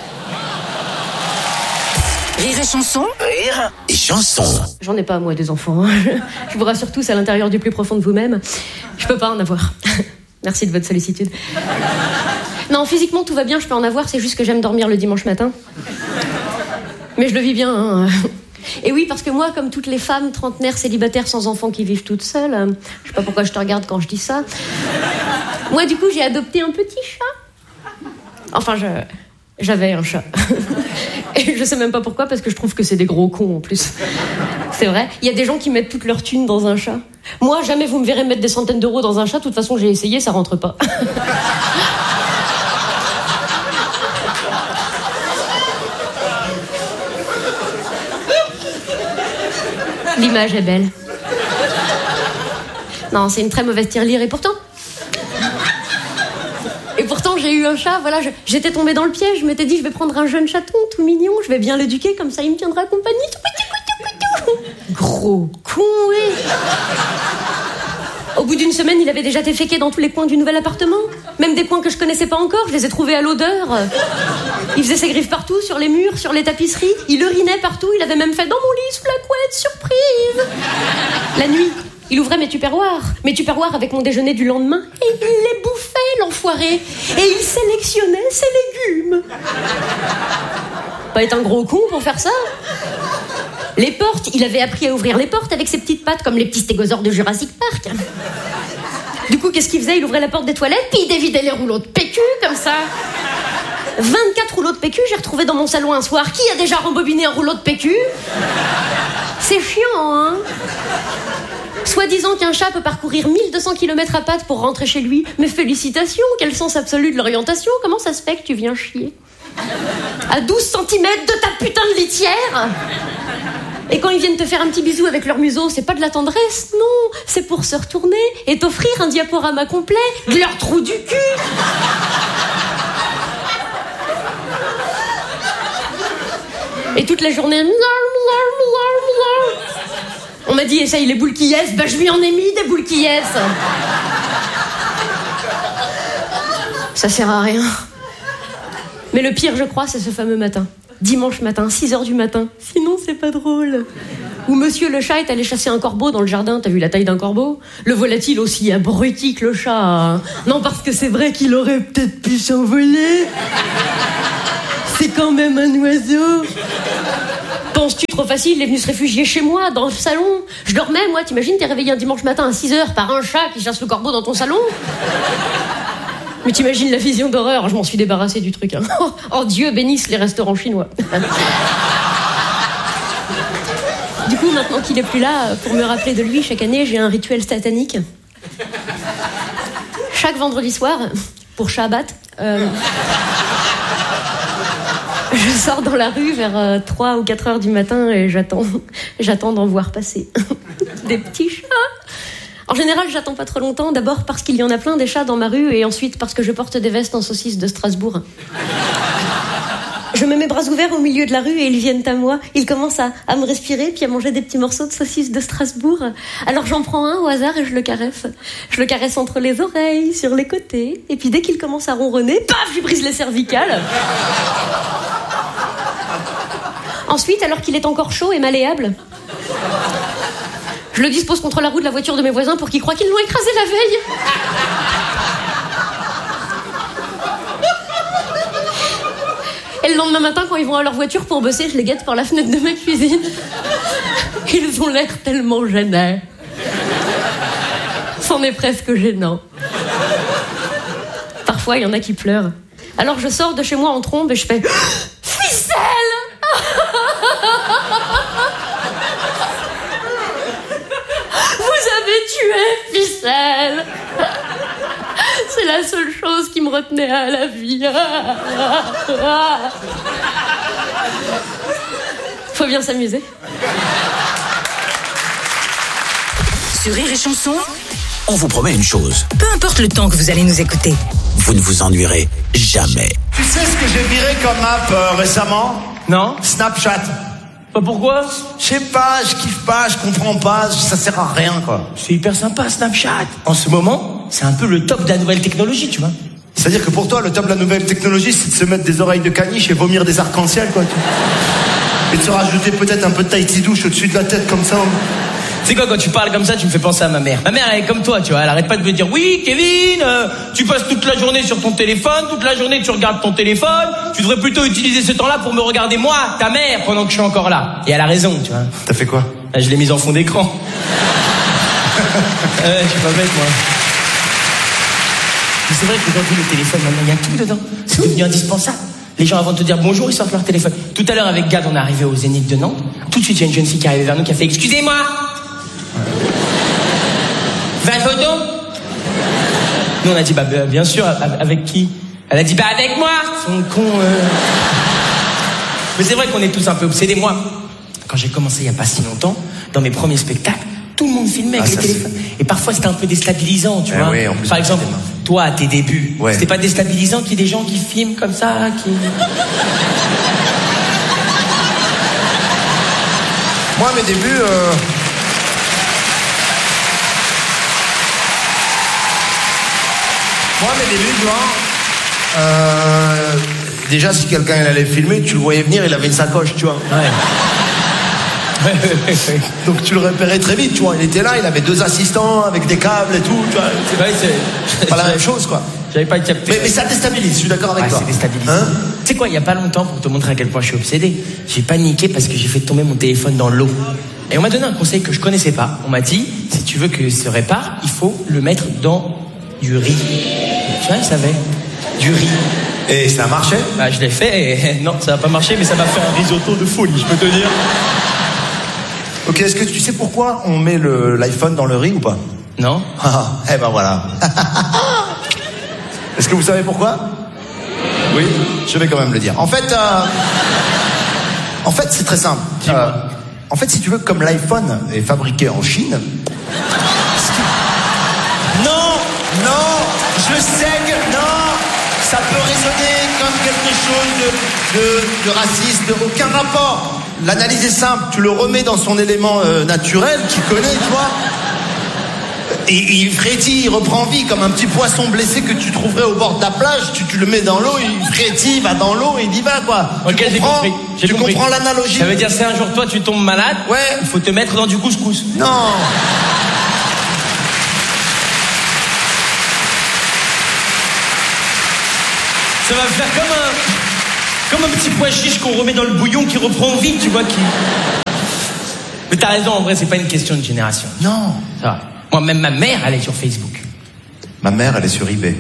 Rire et chanson. Rire et chanson. J'en ai pas, moi, des enfants. Je vous rassure tous, à l'intérieur du plus profond de vous-même, je peux pas en avoir. Merci de votre sollicitude. Non, physiquement, tout va bien, je peux en avoir, c'est juste que j'aime dormir le dimanche matin. Mais je le vis bien, hein. Et oui, parce que moi, comme toutes les femmes trentenaires célibataires sans enfants qui vivent toutes seules, je sais pas pourquoi je te regarde quand je dis ça, moi, du coup, j'ai adopté un petit chat. Enfin, je... J'avais un chat. Et je sais même pas pourquoi, parce que je trouve que c'est des gros cons en plus. C'est vrai. Il y a des gens qui mettent toute leur thune dans un chat. Moi, jamais vous me verrez mettre des centaines d'euros dans un chat. De toute façon, j'ai essayé, ça rentre pas. L'image est belle. Non, c'est une très mauvaise tirelire, et pourtant... Et pourtant, j'ai eu un chat, voilà, je, j'étais tombée dans le piège, je m'étais dit, je vais prendre un jeune chaton, tout mignon, je vais bien l'éduquer, comme ça il me tiendra compagnie, tout petit, tout, tout, tout. Gros con, oui. Au bout d'une semaine, il avait déjà déféqué dans tous les coins du nouvel appartement, même des coins que je connaissais pas encore, je les ai trouvés à l'odeur. Il faisait ses griffes partout, sur les murs, sur les tapisseries, il urinait partout, il avait même fait dans mon lit, sous la couette, surprise. La nuit, il ouvrait mes tupperwares, mes tupperwares avec mon déjeuner du lendemain, et il les bouffait, l'enfoiré, et il sélectionnait ses légumes. Pas être un gros con pour faire ça. Les portes, il avait appris à ouvrir les portes avec ses petites pattes, comme les petits stégosaures de Jurassic Park. Du coup, qu'est-ce qu'il faisait? Il ouvrait la porte des toilettes, puis il dévidait les rouleaux de P Q, comme ça. vingt-quatre rouleaux de P Q, j'ai retrouvé dans mon salon un soir. Qui a déjà rembobiné un rouleau de P Q? C'est chiant, hein? Soi-disant qu'un chat peut parcourir mille deux cents kilomètres à pattes pour rentrer chez lui. Mais félicitations, quel sens absolu de l'orientation. Comment ça se fait que tu viens chier à douze centimètres de ta putain de litière? Et quand ils viennent te faire un petit bisou avec leur museau, c'est pas de la tendresse, non, c'est pour se retourner et t'offrir un diaporama complet de leur trou du cul. Et toute la journée... On m'a dit, essaye les boules qui yes. Bah, je lui en ai mis des boules qui yes. Ça sert à rien. Mais le pire, je crois, c'est ce fameux matin. dimanche matin, six heures du matin. Sinon, c'est pas drôle. Ou monsieur le chat est allé chasser un corbeau dans le jardin. T'as vu la taille d'un corbeau? Le voilà-t-il aussi abruti que le chat, hein? Non, parce que c'est vrai qu'il aurait peut-être pu s'envoler. C'est quand même un oiseau. Penses-tu trop facile? Il est venu se réfugier chez moi, dans le salon. Je dormais, moi. T'imagines, t'es réveillé un dimanche matin à six heures par un chat qui chasse le corbeau dans ton salon? Mais t'imagines la vision d'horreur. Je m'en suis débarrassée du truc, hein. Oh, oh, Dieu bénisse les restaurants chinois. Du coup, maintenant qu'il est plus là, pour me rappeler de lui, chaque année, j'ai un rituel satanique. Chaque vendredi soir, pour Shabbat, euh, je sors dans la rue vers euh, trois ou quatre heures du matin et j'attends, j'attends d'en voir passer des petits chats. En général, j'attends pas trop longtemps, d'abord parce qu'il y en a plein des chats dans ma rue et ensuite parce que je porte des vestes en saucisse de Strasbourg. Je me mets bras ouverts au milieu de la rue et ils viennent à moi. Ils commencent à, à me respirer puis à manger des petits morceaux de saucisse de Strasbourg. Alors j'en prends un au hasard et je le caresse. Je le caresse entre les oreilles, sur les côtés. Et puis dès qu'il commence à ronronner, paf, je lui brise les cervicales. Ensuite, alors qu'il est encore chaud et malléable, je le dispose contre la roue de la voiture de mes voisins pour qu'ils croient qu'ils l'ont écrasé la veille. Et le lendemain matin, quand ils vont à leur voiture pour bosser, je les guette par la fenêtre de ma cuisine. Ils ont l'air tellement gênés. C'en est presque gênant. Parfois, il y en a qui pleurent. Alors je sors de chez moi en trombe et je fais « Ficelle !» Vous avez tué Ficelle. C'est la seule chose qui me retenait à la vie. Faut bien s'amuser. Sur Rire et Chanson, on vous promet une chose. Peu importe le temps que vous allez nous écouter, Vous ne vous ennuierez jamais. Tu sais ce que j'ai viré comme app euh, récemment? Non. Snapchat. Bah pourquoi? Je sais pas, je kiffe pas, je comprends pas, ça sert à rien quoi. C'est hyper sympa Snapchat. En ce moment, c'est un peu le top de la nouvelle technologie, tu vois. C'est-à-dire que pour toi, le top de la nouvelle technologie, c'est de se mettre des oreilles de caniche et vomir des arcs-en-ciel quoi. Tu... Et de se rajouter peut-être un peu de Tahiti douche au-dessus de la tête comme ça. Tu sais quoi, quand tu parles comme ça, tu me fais penser à ma mère. Ma mère, elle est comme toi, tu vois. Elle arrête pas de me dire, oui, Kevin, euh, tu passes toute la journée sur ton téléphone, toute la journée tu regardes ton téléphone. Tu devrais plutôt utiliser ce temps-là pour me regarder moi, ta mère, pendant que je suis encore là. Et elle a raison, tu vois. T'as fait quoi? Là, je l'ai mise en fond d'écran. euh, je suis pas bête, moi. Mais c'est vrai qu'aujourd'hui, le téléphone, maintenant, il y a tout dedans. C'est devenu indispensable. Les gens, avant de te dire bonjour, ils sortent leur téléphone. Tout à l'heure, avec Gad, on est arrivé au Zénith de Nantes. Tout de suite, il y a une jeune fille qui est arrivée vers nous qui a fait « Excusez-moi !» vingt photos? Nous on a dit bah bien sûr, avec qui? Elle a dit bah avec moi. Son con. Euh... Mais c'est vrai qu'on est tous un peu obsédés. Moi, quand j'ai commencé il y a pas si longtemps, dans mes premiers spectacles, tout le monde filmait avec ah, les téléphones. C'est... Et parfois c'était un peu déstabilisant, tu eh vois. Oui, en plus, par exemple, toi à tes débuts, ouais. C'était pas déstabilisant qu'il y ait des gens qui filment comme ça, qui. Moi mes débuts. Euh... Moi, mes débuts, tu vois, euh, déjà, si quelqu'un allait filmer, tu le voyais venir, il avait une sacoche, tu vois. Ouais. Donc, tu le repérais très vite, tu vois. Il était là, il avait deux assistants avec des câbles et tout, tu vois. C'est vrai, c'est pas la même chose, quoi. J'avais pas capté. Mais, mais ça déstabilise, je suis d'accord avec ouais, toi. C'est déstabilisant. Hein, tu sais quoi, il y a pas longtemps, pour te montrer à quel point je suis obsédé, j'ai paniqué parce que j'ai fait tomber mon téléphone dans l'eau. Et on m'a donné un conseil que je connaissais pas. On m'a dit, si tu veux que ça se répare, il faut le mettre dans du riz. Tu vois, il savait. Du riz. Et ça a marché? Bah, je l'ai fait et non, ça n'a pas marché, mais ça m'a fait un risotto de folie, je peux te dire. Ok, est-ce que tu sais pourquoi on met le, l'iPhone dans le riz ou pas? Non. Ah, eh ben voilà. Est-ce que vous savez pourquoi? Oui, je vais quand même le dire. En fait, euh, en fait, c'est très simple. Euh, en fait, si tu veux, comme l'iPhone est fabriqué en Chine. Non, non, je sais que non, ça peut résonner comme quelque chose de, de, de raciste, de aucun rapport. L'analyse est simple, tu le remets dans son élément euh, naturel, qu'il connaît, tu vois. Et il frétille, il reprend vie comme un petit poisson blessé que tu trouverais au bord de la plage. Tu, tu le mets dans l'eau, il frétille, il va dans l'eau et il y va, quoi. Ok, tu j'ai comprends compris. J'ai tu compris. comprends l'analogie? Ça veut dire si un jour toi tu tombes malade, ouais, il faut te mettre dans du couscous. Non. Ça va faire comme un, comme un petit pois chiche qu'on remet dans le bouillon qui reprend vie, tu vois, qui... Mais t'as raison, en vrai, c'est pas une question de génération. Non. Ça va. Moi, même ma mère, elle est sur Facebook. Ma mère, elle est sur eBay.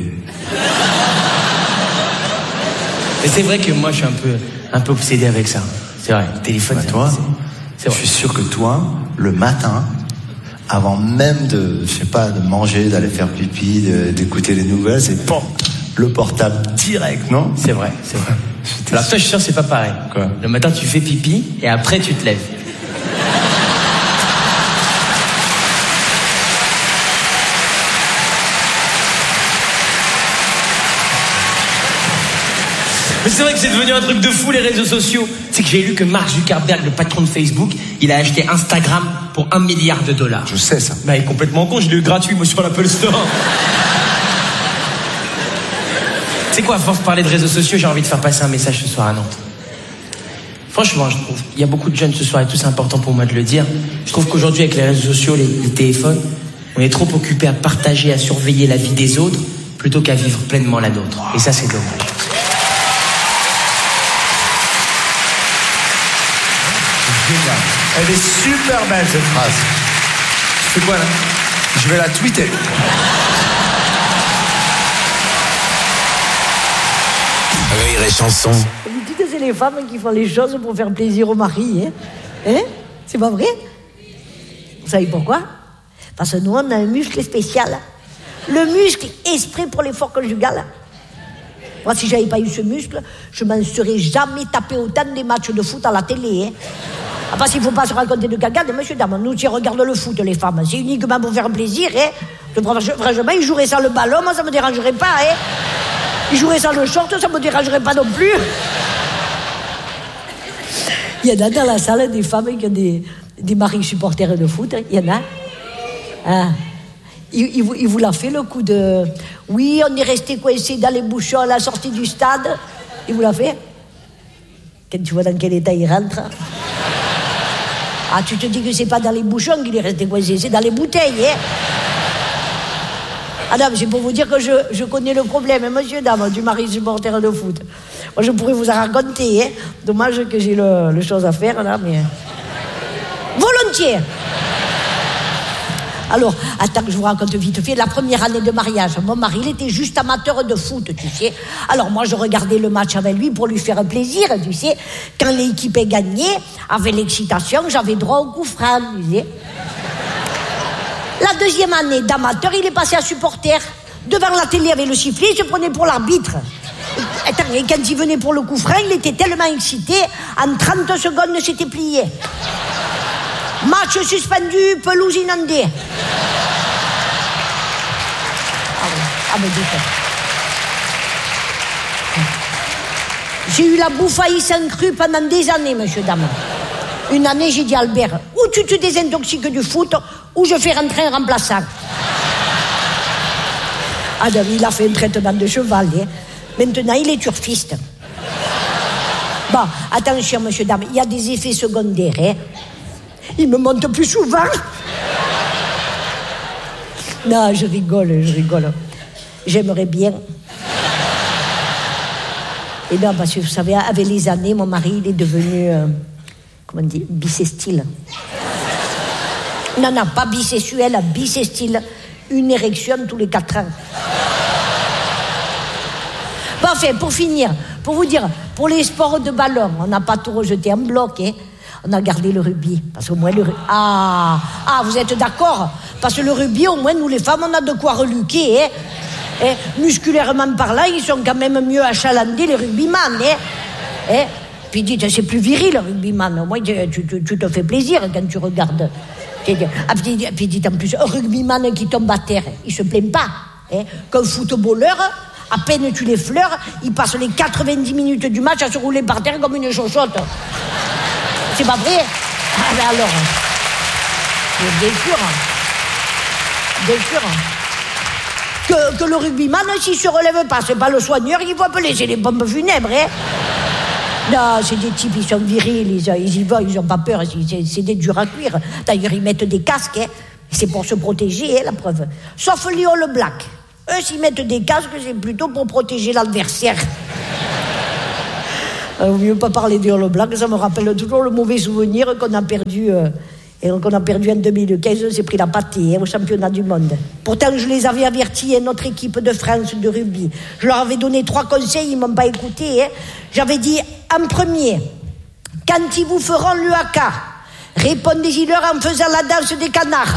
Et c'est vrai que moi, je suis un peu, un peu obsédé avec ça. C'est vrai, le téléphone, bah, c'est toi, c'est vrai. Je suis sûr que toi, le matin, avant même de, je sais pas, de manger, d'aller faire pipi, de, d'écouter les nouvelles, c'est pom, le portable direct, non? C'est vrai, c'est vrai. Alors toi, je suis sûr, c'est pas pareil. Quoi? Le matin, tu fais pipi et après, tu te lèves. Mais c'est vrai que c'est devenu un truc de fou, les réseaux sociaux. C'est que j'ai lu que Mark Zuckerberg, le patron de Facebook, il a acheté Instagram pour un milliard de dollars. Je sais ça. Bah, il est complètement con, je l'ai eu gratuit, moi, sur l'Apple Store. Tu sais quoi, à force de parler de réseaux sociaux, j'ai envie de faire passer un message ce soir à Nantes. Franchement, je trouve, il y a beaucoup de jeunes ce soir et tout, c'est important pour moi de le dire. Je trouve qu'aujourd'hui, avec les réseaux sociaux, les, les téléphones, on est trop occupés à partager, à surveiller la vie des autres, plutôt qu'à vivre pleinement la nôtre. Et ça, c'est dommage. Génial. Elle est super belle, cette phrase. C'est quoi, là? Je vais la tweeter. Rire et chanson. Vous dites que c'est les femmes qui font les choses pour faire plaisir au mari, hein? Hein? C'est pas vrai? Vous savez pourquoi? Parce que nous, on a un muscle spécial. Le muscle exprès pour l'effort conjugal. Moi, si j'avais pas eu ce muscle, je m'en serais jamais tapé autant des matchs de foot à la télé, hein? Ah, parce qu'il ne faut pas se raconter de cagade, monsieur, dame. Nous, si on regarde le foot, les femmes, c'est uniquement pour faire plaisir, hein? Franchement, ils joueraient sans le ballon, moi, ça me dérangerait pas, hein? Ils joueraient sans le short, ça me dérangerait pas non plus. Il y en a dans la salle des femmes qui ont des, des maris supporters de foot, il y en a. Ah. Il, il, vous, il vous l'a fait, le coup de... Oui, on est resté coincé dans les bouchons à la sortie du stade. Il vous l'a fait? Quand tu vois dans quel état il rentre. Ah, tu te dis que c'est pas dans les bouchons qu'il est resté coincé, c'est dans les bouteilles, hein? Ah non, mais c'est pour vous dire que je, je connais le problème, hein, monsieur, dame, du mari supporter de foot. Moi, je pourrais vous en raconter, hein? Dommage que j'ai le, le chose à faire, là, mais... Volontiers! Alors, attends que je vous raconte vite fait, la première année de mariage, mon mari, il était juste amateur de foot, tu sais. Alors moi, je regardais le match avec lui pour lui faire plaisir, tu sais. Quand l'équipe est gagnée, avec l'excitation, j'avais droit au coup franc, tu sais. La deuxième année d'amateur, il est passé à supporter. Devant la télé avec le sifflet, il se prenait pour l'arbitre. Attends, et quand il venait pour le coup franc, il était tellement excité, en trente secondes, s'était plié. Match suspendu, pelouse inondée. Ah oui, ah ben dites. J'ai eu la bouffaïs en cru pendant des années, monsieur, dame. Une année, j'ai dit à Albert, ou tu te désintoxiques du foot, ou je fais rentrer un remplaçant. Ah ben, il a fait un traitement de cheval, hein. Maintenant, il est turfiste. Bon, attention, monsieur, dame, il y a des effets secondaires, hein. Il me monte plus souvent. Non, je rigole, je rigole. J'aimerais bien. Et non, parce que vous savez, avec les années, mon mari, il est devenu, euh, comment on dit, bisextile. Non, non, pas bisexuel, bisextile. Une érection tous les quatre ans. Bon, enfin, pour finir, pour vous dire, pour les sports de ballon, on n'a pas tout rejeté en bloc, hein. On a gardé le rugby, parce qu'au moins le rugby... Ah, ah, vous êtes d'accord? Parce que le rugby, au moins, nous les femmes, on a de quoi reluquer, hein. Eh, musculairement parlant, ils sont quand même mieux achalandés, les rugbyman, hein. Eh, puis dites, c'est plus viril, le rugbyman. Au moins, tu, tu, tu te fais plaisir quand tu regardes. Ah, puis, puis dites, en plus, un rugbyman qui tombe à terre, il se plaint pas, hein. Qu'un footballeur... À peine tu les fleurs, il passe les quatre-vingt-dix minutes du match à se rouler par terre comme une chochotte. C'est pas vrai? Ah ben alors, bien sûr. bien sûr. Que, que le rugbyman, s'il se relève pas, c'est pas le soigneur, il faut appeler, c'est les pompes funèbres, hein. Non, c'est des types, ils sont virils, ils, ils y vont, ils ont pas peur, c'est, c'est des durs à cuire. D'ailleurs, ils mettent des casques, hein. C'est pour se protéger, hein, la preuve. Sauf les All Blacks. Eux, s'ils mettent des casques, c'est plutôt pour protéger l'adversaire. Il vaut mieux pas parler des All Blacks, ça me rappelle toujours le mauvais souvenir qu'on a perdu... Euh, Et donc on a perdu en deux mille quinze, on s'est pris la pâtée hein, au championnat du monde. Pourtant je les avais avertis, hein, notre équipe de France de rugby. Je leur avais donné trois conseils, ils m'ont pas écouté. Hein. J'avais dit, en premier, quand ils vous feront l'U A K, répondez-y-leur en faisant la danse des canards.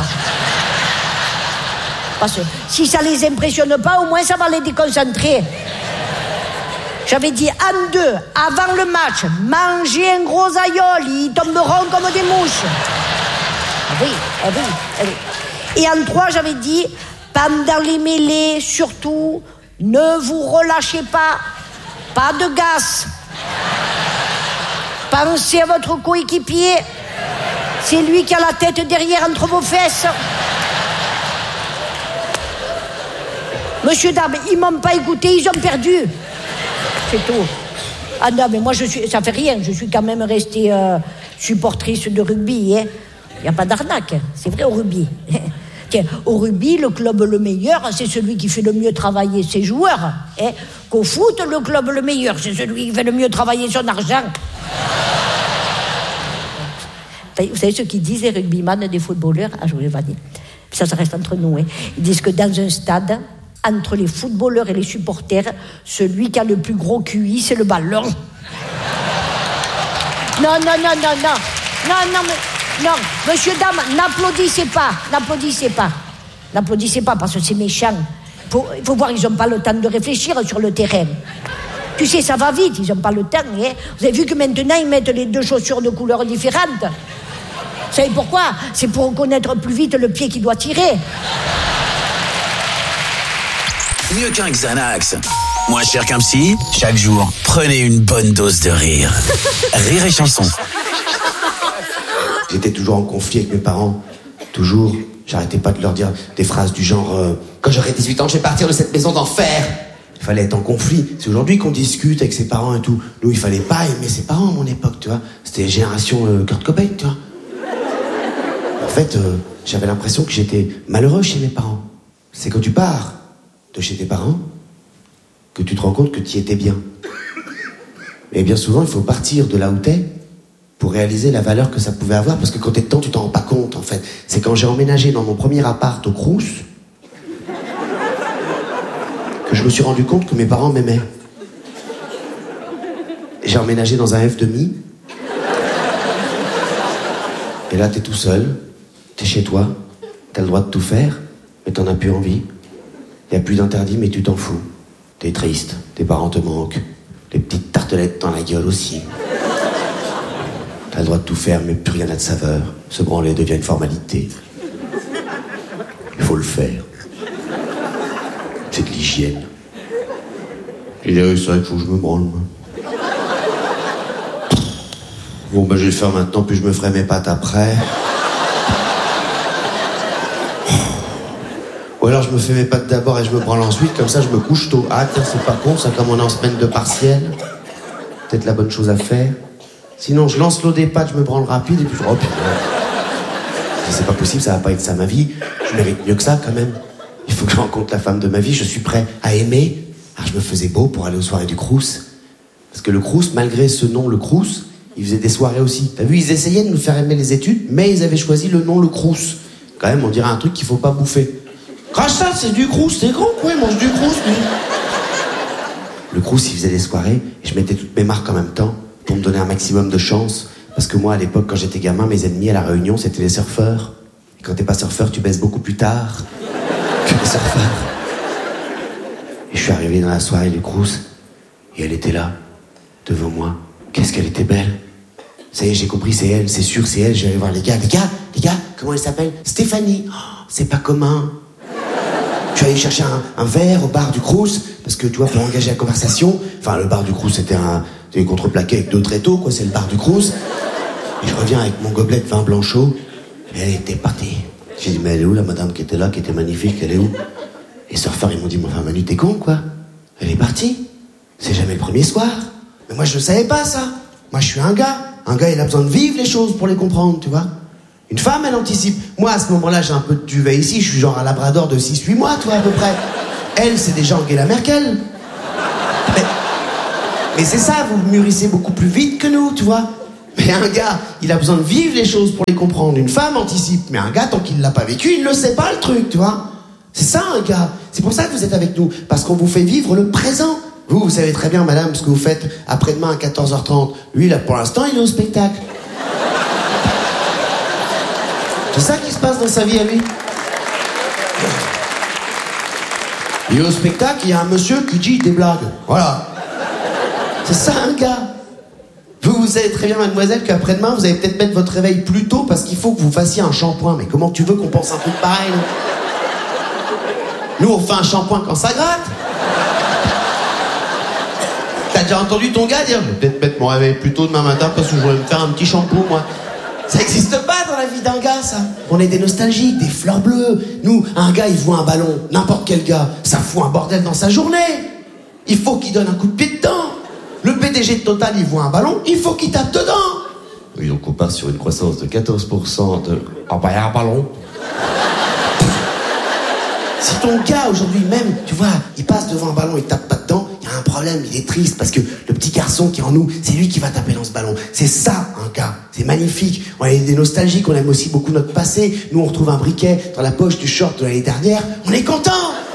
Parce que si ça les impressionne pas, au moins ça va les déconcentrer. J'avais dit, en deux, avant le match, mangez un gros aïeul, ils tomberont comme des mouches. Ah oui, ah oui, ah oui. Et en trois, j'avais dit, pendant les mêlées, surtout, ne vous relâchez pas, pas de gaz. Pensez à votre coéquipier, c'est lui qui a la tête derrière entre vos fesses. Monsieur, dame, ils m'ont pas écouté, ils ont perdu. C'est tout. Ah non, mais moi, je suis, ça fait rien, je suis quand même restée euh, supportrice de rugby, hein. Il n'y a pas d'arnaque, c'est vrai au rugby. Tiens, au rugby, le club le meilleur, c'est celui qui fait le mieux travailler ses joueurs. Hein. Qu'au foot, le club le meilleur, c'est celui qui fait le mieux travailler son argent. Vous savez ce qu'ils disent, les rugbyman des footballeurs? Ah, je vous l'ai pas dit. Ça, ça reste entre nous. Hein. Ils disent que dans un stade, entre les footballeurs et les supporters, celui qui a le plus gros Q I, c'est le ballon. Non, non, non, non, non. Non, non, mais... Non, monsieur, dame, n'applaudissez pas, n'applaudissez pas. N'applaudissez pas parce que c'est méchant. Il faut, faut voir, ils n'ont pas le temps de réfléchir sur le terrain. Tu sais, ça va vite, ils n'ont pas le temps. Hein. Vous avez vu que maintenant, ils mettent les deux chaussures de couleurs différentes. Vous savez pourquoi? C'est pour reconnaître plus vite le pied qui doit tirer. Mieux qu'un Xanax. Moins cher qu'un psy, chaque jour, prenez une bonne dose de rire. Rire et chanson. J'étais toujours en conflit avec mes parents. Toujours. J'arrêtais pas de leur dire des phrases du genre euh, quand j'aurai dix-huit ans, je vais partir de cette maison d'enfer. Il fallait être en conflit. C'est aujourd'hui qu'on discute avec ses parents et tout. Nous, il fallait pas aimer ses parents à mon époque, tu vois. C'était génération euh, Kurt Cobain, tu vois. En fait, euh, j'avais l'impression que j'étais malheureux chez mes parents. C'est quand tu pars de chez tes parents que tu te rends compte que tu y étais bien. Et bien souvent, il faut partir de là où t'es pour réaliser la valeur que ça pouvait avoir, parce que quand t'es dedans, tu t'en rends pas compte, en fait. C'est quand j'ai emménagé dans mon premier appart au Crous que je me suis rendu compte que mes parents m'aimaient. J'ai emménagé dans un F demi. Et là, t'es tout seul, t'es chez toi, t'as le droit de tout faire, mais t'en as plus envie. Y a plus d'interdit, mais tu t'en fous. T'es triste, tes parents te manquent, les petites tartelettes dans la gueule aussi. T'as le droit de tout faire, mais plus rien n'a de saveur. Se branler devient une formalité. Il faut le faire. C'est de l'hygiène. J'ai dit, oui, c'est vrai qu'il faut que je me branle, moi. Bon, ben, je vais le faire maintenant, puis je me ferai mes pattes après. Ou alors, je me fais mes pattes d'abord et je me branle ensuite, comme ça, je me couche tôt. Ah, tiens, c'est pas con, ça, comme on est en semaine de partiel. Peut-être la bonne chose à faire. Sinon, je lance l'eau des pattes, je me branle rapide, et puis je... Oh, putain. C'est pas possible, ça va pas être ça, ma vie. Je mérite mieux que ça, quand même. Il faut que je rencontre la femme de ma vie, je suis prêt à aimer. Alors, je me faisais beau pour aller aux soirées du Crous. Parce que le Crous, malgré ce nom, le Crous, ils faisaient des soirées aussi. T'as vu, ils essayaient de nous faire aimer les études, mais ils avaient choisi le nom, le Crous. Quand même, on dirait un truc qu'il faut pas bouffer. Crache ça, c'est du Crous, c'est grand, quoi, il mange du Crous, lui. Le Crous, il faisait des soirées, et je mettais toutes mes marques en même temps, pour me donner un maximum de chance. Parce que moi, à l'époque, quand j'étais gamin, mes ennemis à la Réunion, c'était les surfeurs. Et quand t'es pas surfeur, tu baisses beaucoup plus tard que les surfeurs. Et je suis arrivé dans la soirée du Crous, et elle était là, devant moi. Qu'est-ce qu'elle était belle. Ça y est, j'ai compris, c'est elle, c'est sûr, c'est elle. Je vais aller voir les gars. Les gars, les gars, comment elle s'appelle? Stéphanie. Oh, c'est pas commun. Je suis allé chercher un, un verre au bar du Crous, parce que, tu vois, pour engager la conversation, enfin, le bar du Crous, c'était un, c'était contreplaqué avec deux tréteaux, quoi, c'est le bar du Crous. Et je reviens avec mon gobelet de vin blanc chaud, et elle était partie. J'ai dit, mais elle est où la madame qui était là, qui était magnifique, elle est où? Et les surfeurs, ils m'ont dit, mais enfin Manu, t'es con quoi? Elle est partie. C'est jamais le premier soir. Mais moi, je ne savais pas ça. Moi, je suis un gars. Un gars, il a besoin de vivre les choses pour les comprendre, tu vois. Une femme, elle anticipe. Moi, à ce moment-là, j'ai un peu de duvet ici. Je suis genre un labrador de six huit mois, toi, à peu près. Elle, c'est déjà Angela Merkel. Mais, mais c'est ça, vous mûrissez beaucoup plus vite que nous, tu vois. Mais un gars, il a besoin de vivre les choses pour les comprendre. Une femme anticipe. Mais un gars, tant qu'il ne l'a pas vécu, il ne le sait pas, le truc, tu vois. C'est ça, un gars. C'est pour ça que vous êtes avec nous. Parce qu'on vous fait vivre le présent. Vous, vous savez très bien, madame, ce que vous faites après-demain à quatorze heures trente. Lui, là, pour l'instant, il est au spectacle. C'est ça qui se passe dans sa vie à lui. Il est au spectacle, il y a un monsieur qui dit des blagues. Voilà. C'est ça, un gars. Vous, vous savez très bien, mademoiselle, qu'après-demain, vous allez peut-être mettre votre réveil plus tôt parce qu'il faut que vous fassiez un shampoing. Mais comment tu veux qu'on pense un truc pareil, nous, nous, on fait un shampoing quand ça gratte. T'as déjà entendu ton gars dire, je vais peut-être mettre mon réveil plus tôt demain matin parce que je voudrais me faire un petit shampoo, moi. Ça n'existe pas dans la vie d'un gars, ça. On est des nostalgiques, des fleurs bleues. Nous, un gars, il voit un ballon, n'importe quel gars, ça fout un bordel dans sa journée. Il faut qu'il donne un coup de pied dedans. Le P D G de Total, il voit un ballon, il faut qu'il tape dedans. Oui, donc on part sur une croissance de quatorze pour cent de... Ah bah, il y a un ballon. Si ton gars, aujourd'hui même, tu vois, il passe devant un ballon, il tape pas dedans, il y a un problème, il est triste, parce que le petit garçon qui est en nous, c'est lui qui va taper dans ce ballon. C'est ça, un gars. C'est magnifique. On est des nostalgiques, on aime aussi beaucoup notre passé. Nous, on retrouve un briquet dans la poche du short de l'année dernière. On est content.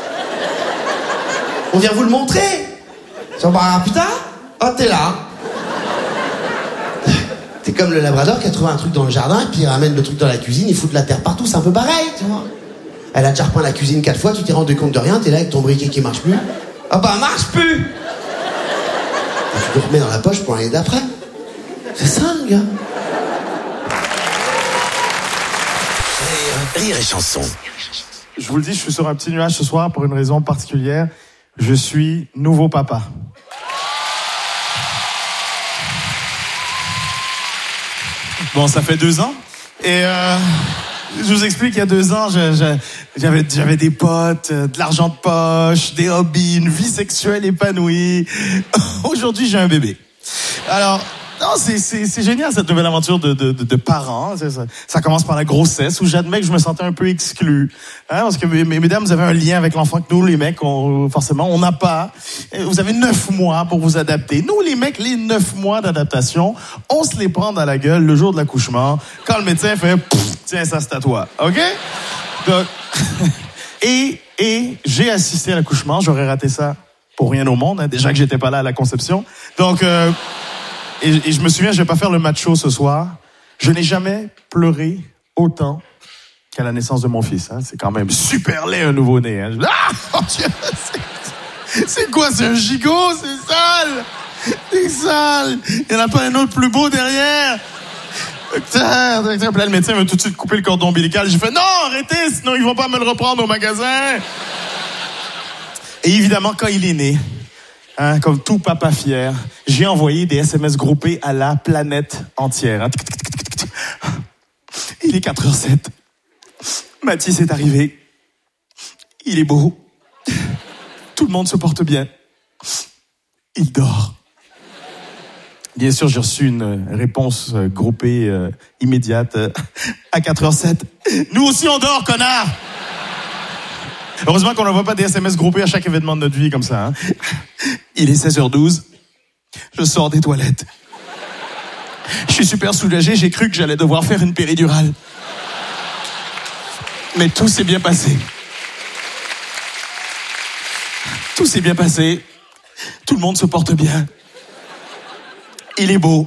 On vient vous le montrer. Sur bah, putain, oh, t'es là. T'es comme le labrador qui a trouvé un truc dans le jardin, et puis il ramène le truc dans la cuisine, il fout de la terre partout, c'est un peu pareil, tu vois. Elle a déjà repeint la cuisine quatre fois, tu t'es rendu compte de rien, t'es là avec ton briquet qui marche plus. Ah bah, marche plus. Et tu le remets dans la poche pour l'année d'après. C'est ça, le gars. Rire, rire et chanson. Je vous le dis, je suis sur un petit nuage ce soir pour une raison particulière. Je suis nouveau papa. Bon, ça fait deux ans. Et euh, je vous explique, il y a deux ans, je, je, j'avais, j'avais des potes, de l'argent de poche, des hobbies, une vie sexuelle épanouie. Aujourd'hui, j'ai un bébé. Alors, non, c'est, c'est, c'est génial cette nouvelle aventure de, de, de, de parents. Ça, ça commence par la grossesse où j'admets que je me sentais un peu exclu. Hein, parce que mesdames, vous avez un lien avec l'enfant que nous, les mecs, on, forcément, on n'a pas. Vous avez neuf mois pour vous adapter. Nous, les mecs, les neuf mois d'adaptation, on se les prend dans la gueule le jour de l'accouchement. Quand le médecin fait « Tiens, ça c'est à toi. » OK? Donc, et, et j'ai assisté à l'accouchement. J'aurais raté ça pour rien au monde. Hein, déjà que j'étais pas là à la conception. Donc... Euh, Et, et je me souviens, je vais pas faire le macho ce soir. Je n'ai jamais pleuré autant qu'à la naissance de mon fils. Hein. C'est quand même super laid, un nouveau-né. Hein. Je... Ah, oh Dieu, c'est... c'est quoi, c'est un gigot? C'est sale! C'est sale! Il n'y en a pas un autre plus beau derrière? Docteur, docteur. Puis là, le médecin m'a tout de suite coupé le cordon ombilical. J'ai fait, non, arrêtez, sinon ils vont pas me le reprendre au magasin. Et évidemment, quand il est né, hein, comme tout papa fier, j'ai envoyé des S M S groupés à la planète entière. Hein. Il est quatre heures sept. Mathis est arrivé. Il est beau. Tout le monde se porte bien. Il dort. Bien sûr, j'ai reçu une réponse groupée euh, immédiate euh, à quatre heures sept. Nous aussi, on dort, connard! Heureusement qu'on n'envoie pas des S M S groupés à chaque événement de notre vie comme ça. Hein. Il est seize heures douze. Je sors des toilettes. Je suis super soulagé. J'ai cru que j'allais devoir faire une péridurale. Mais tout s'est bien passé. Tout s'est bien passé. Tout le monde se porte bien. Il est beau.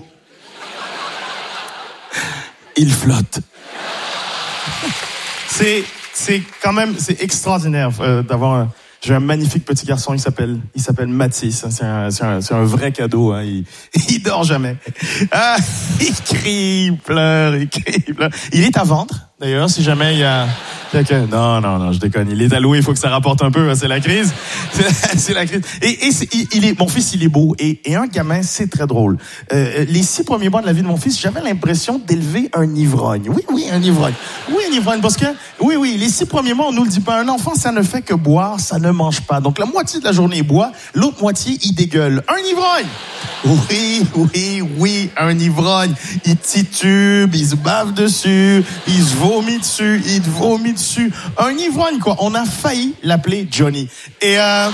Il flotte. C'est... C'est quand même, c'est extraordinaire euh, d'avoir un... J'ai un magnifique petit garçon, il s'appelle, il s'appelle Mathis. C'est un, c'est un, c'est un vrai cadeau. Hein. Il, il dort jamais. Ah, il crie, il pleure, il crie, il pleure. Il est à vendre, d'ailleurs, si jamais il y a... Non, non, non, je déconne. Il est alloué, il faut que ça rapporte un peu. Hein. C'est la crise. C'est, c'est la crise. Et, et c'est, il, il est, mon fils, il est beau. Et, et un gamin, c'est très drôle. Euh, les six premiers mois de la vie de mon fils, j'avais l'impression d'élever un ivrogne. Oui, oui, un ivrogne. Oui, un ivrogne, parce que, oui, oui, les six premiers mois, on nous le dit pas. Un enfant, ça ne fait que boire, ça ne mange pas. Donc, la moitié de la journée, il boit, l'autre moitié, il dégueule. Un ivrogne! Oui, oui, oui, un ivrogne. Il titube, il se bave dessus, il se vomit dessus, il te vomit dessus. Un ivrogne, quoi. On a failli l'appeler Johnny. Et, euh...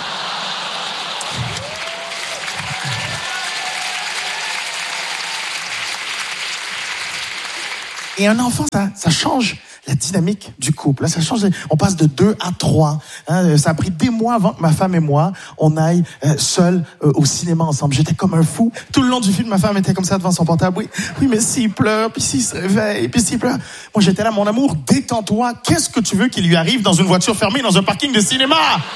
Et un enfant, ça, ça change la dynamique du couple. Là, ça change. On passe de deux à trois. Hein, ça a pris des mois avant que ma femme et moi, on aille euh, seuls euh, au cinéma ensemble. J'étais comme un fou. Tout le long du film, ma femme était comme ça devant son portable. Oui, oui, mais s'il pleure, puis s'il se réveille, puis s'il pleure. Moi, j'étais là, mon amour, détends-toi. Qu'est-ce que tu veux qu'il lui arrive dans une voiture fermée, dans un parking de cinéma?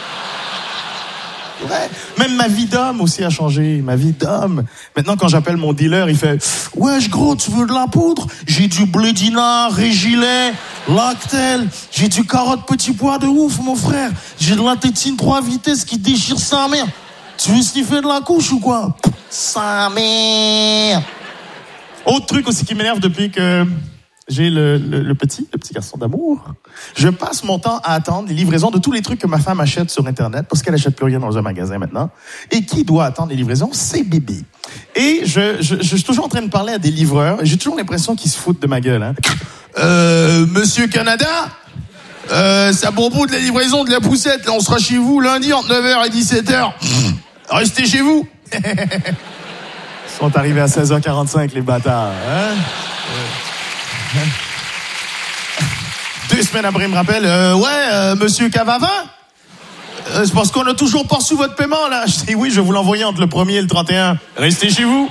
Ouais. Même ma vie d'homme aussi a changé. Ma vie d'homme. Maintenant, quand j'appelle mon dealer, il fait « Wesh, gros, tu veux de la poudre? J'ai du Blédina, Régilet, Lactel. J'ai du carotte petit pois de ouf, mon frère. J'ai de la tétine trois vitesses qui déchire sa mère. Tu veux sniffer de la couche ou quoi? Sa mère. » Autre truc aussi qui m'énerve depuis que j'ai le, le, le petit, le petit garçon d'amour. Je passe mon temps à attendre les livraisons de tous les trucs que ma femme achète sur Internet, parce qu'elle achète plus rien dans un magasin maintenant. Et qui doit attendre les livraisons? C'est bébé. Et je, je, je suis toujours en train de parler à des livreurs, et j'ai toujours l'impression qu'ils se foutent de ma gueule. Hein. Euh, Monsieur Canada, euh, c'est à propos de la livraison de la poussette. Là, on sera chez vous lundi entre neuf heures et dix-sept heures. Restez chez vous. Ils sont arrivés à seize heures quarante-cinq, les bâtards. Hein? Deux semaines après, il me rappelle, euh, ouais, euh, Monsieur Cavavin, euh, c'est parce qu'on a toujours pas reçu votre paiement, là. Je dis, oui, je vais vous l'envoyer entre le premier et le trente et un. Restez chez vous.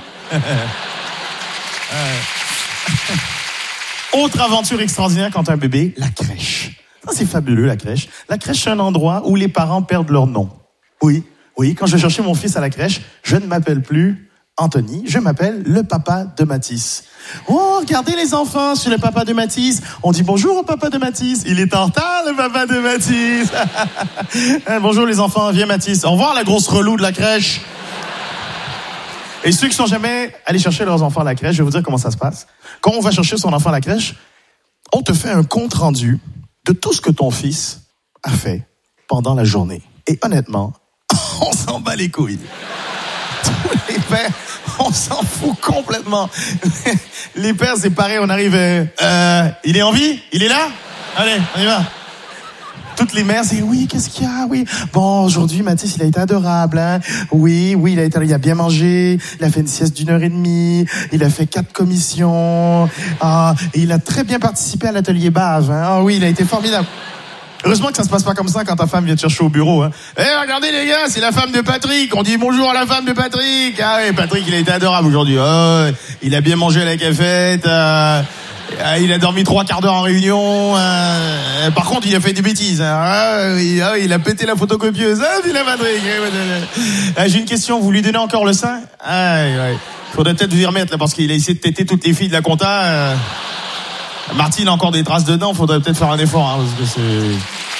Autre aventure extraordinaire quand un bébé, la crèche. Ça, c'est fabuleux, la crèche. La crèche, c'est un endroit où les parents perdent leur nom. Oui, oui, quand je cherchais mon fils à la crèche, je ne m'appelle plus Anthony, je m'appelle le papa de Mathis. Oh, regardez les enfants, je suis le papa de Mathis. On dit bonjour au papa de Mathis. Il est en retard, le papa de Mathis. Bonjour les enfants, viens Mathis. Au revoir la grosse relou de la crèche. Et ceux qui sont jamais allés chercher leurs enfants à la crèche, je vais vous dire comment ça se passe. Quand on va chercher son enfant à la crèche, on te fait un compte rendu de tout ce que ton fils a fait pendant la journée. Et honnêtement, on s'en bat les couilles. Tous les pères, on s'en fout complètement. Les pères, c'est pareil, on arrive... Euh, il est en vie? Il est là? Allez, on y va. Toutes les mères, c'est oui, qu'est-ce qu'il y a? Oui. Bon, aujourd'hui, Mathis, il a été adorable, hein. Oui, oui, il a été, il a bien mangé. Il a fait une sieste d'une heure et demie. Il a fait quatre commissions. Ah, et il a très bien participé à l'atelier bave, hein. Ah oui, il a été formidable. Heureusement que ça se passe pas comme ça quand ta femme vient te chercher au bureau, hein. Eh, hey, regardez les gars, c'est la femme de Patrick. On dit bonjour à la femme de Patrick. Ah oui, Patrick, il a été adorable aujourd'hui. Oh, il a bien mangé à la cafette. Euh, il a dormi trois quarts d'heure en réunion. Euh, par contre, il a fait des bêtises. Hein. Ah, il, ah, il a pété la photocopieuse. Ah, il a Patrick. Ah, j'ai une question. Vous lui donnez encore le sein? Ah, ouais. Faudrait peut-être vous y remettre là, parce qu'il a essayé de téter toutes les filles de la compta. Euh... Martine a encore des traces dedans, faudrait peut-être faire un effort, hein, parce que c'est...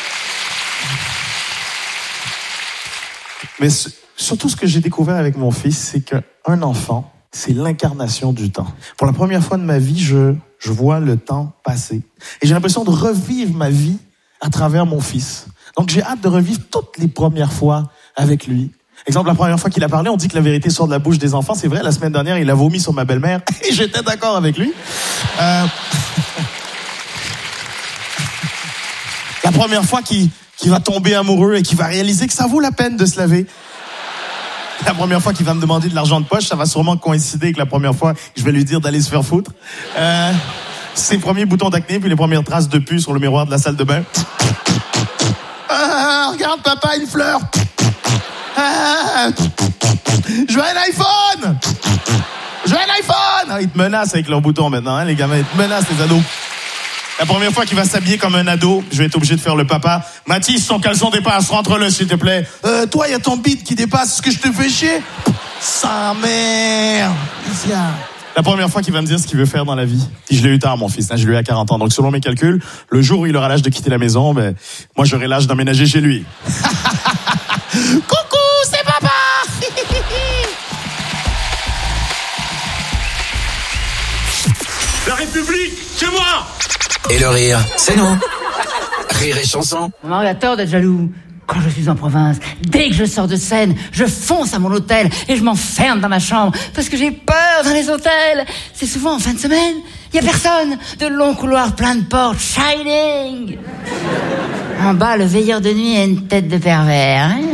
Mais c- surtout ce que j'ai découvert avec mon fils, c'est qu'un enfant, c'est l'incarnation du temps. Pour la première fois de ma vie, je, je vois le temps passer. Et j'ai l'impression de revivre ma vie à travers mon fils. Donc j'ai hâte de revivre toutes les premières fois avec lui. Exemple, la première fois qu'il a parlé, on dit que la vérité sort de la bouche des enfants. C'est vrai, la semaine dernière, il a vomi sur ma belle-mère et j'étais d'accord avec lui. Euh... La première fois qu'il, qu'il va tomber amoureux et qu'il va réaliser que ça vaut la peine de se laver. La première fois qu'il va me demander de l'argent de poche, ça va sûrement coïncider avec la première fois que je vais lui dire d'aller se faire foutre. Euh... Ses premiers boutons d'acné, puis les premières traces de pu sur le miroir de la salle de bain. Ah, regarde papa, une fleur. Ah, je veux un iPhone. Je veux un iPhone. Ah, ils te menacent avec leurs boutons maintenant, hein, les gamins. Ils te menacent, les ados. La première fois qu'il va s'habiller comme un ado, je vais être obligé de faire le papa. Mathis, son caleçon dépasse, rentre-le s'il te plaît. Euh, toi, il y a ton bide qui dépasse, est-ce que je te fais chier? Sa mère. La première fois qu'il va me dire ce qu'il veut faire dans la vie. Puis je l'ai eu tard, mon fils, hein, je l'ai eu à quarante ans. Donc selon mes calculs, le jour où il aura l'âge de quitter la maison, ben, moi j'aurai l'âge d'emménager chez lui. Coucou, c'est papa. La République, c'est moi. Et le rire, c'est nous. Rire et chanson. Mon mari a tort d'être jaloux. Quand je suis en province, dès que je sors de scène, je fonce à mon hôtel et je m'enferme dans ma chambre parce que j'ai peur dans les hôtels. C'est souvent en fin de semaine. Il y a personne. De longs couloirs pleins de portes. Shining. En bas, le veilleur de nuit a une tête de pervers. Hein.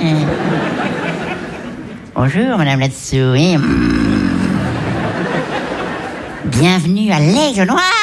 Bonjour, madame là-dessous. Bienvenue à l'Aigle Noir.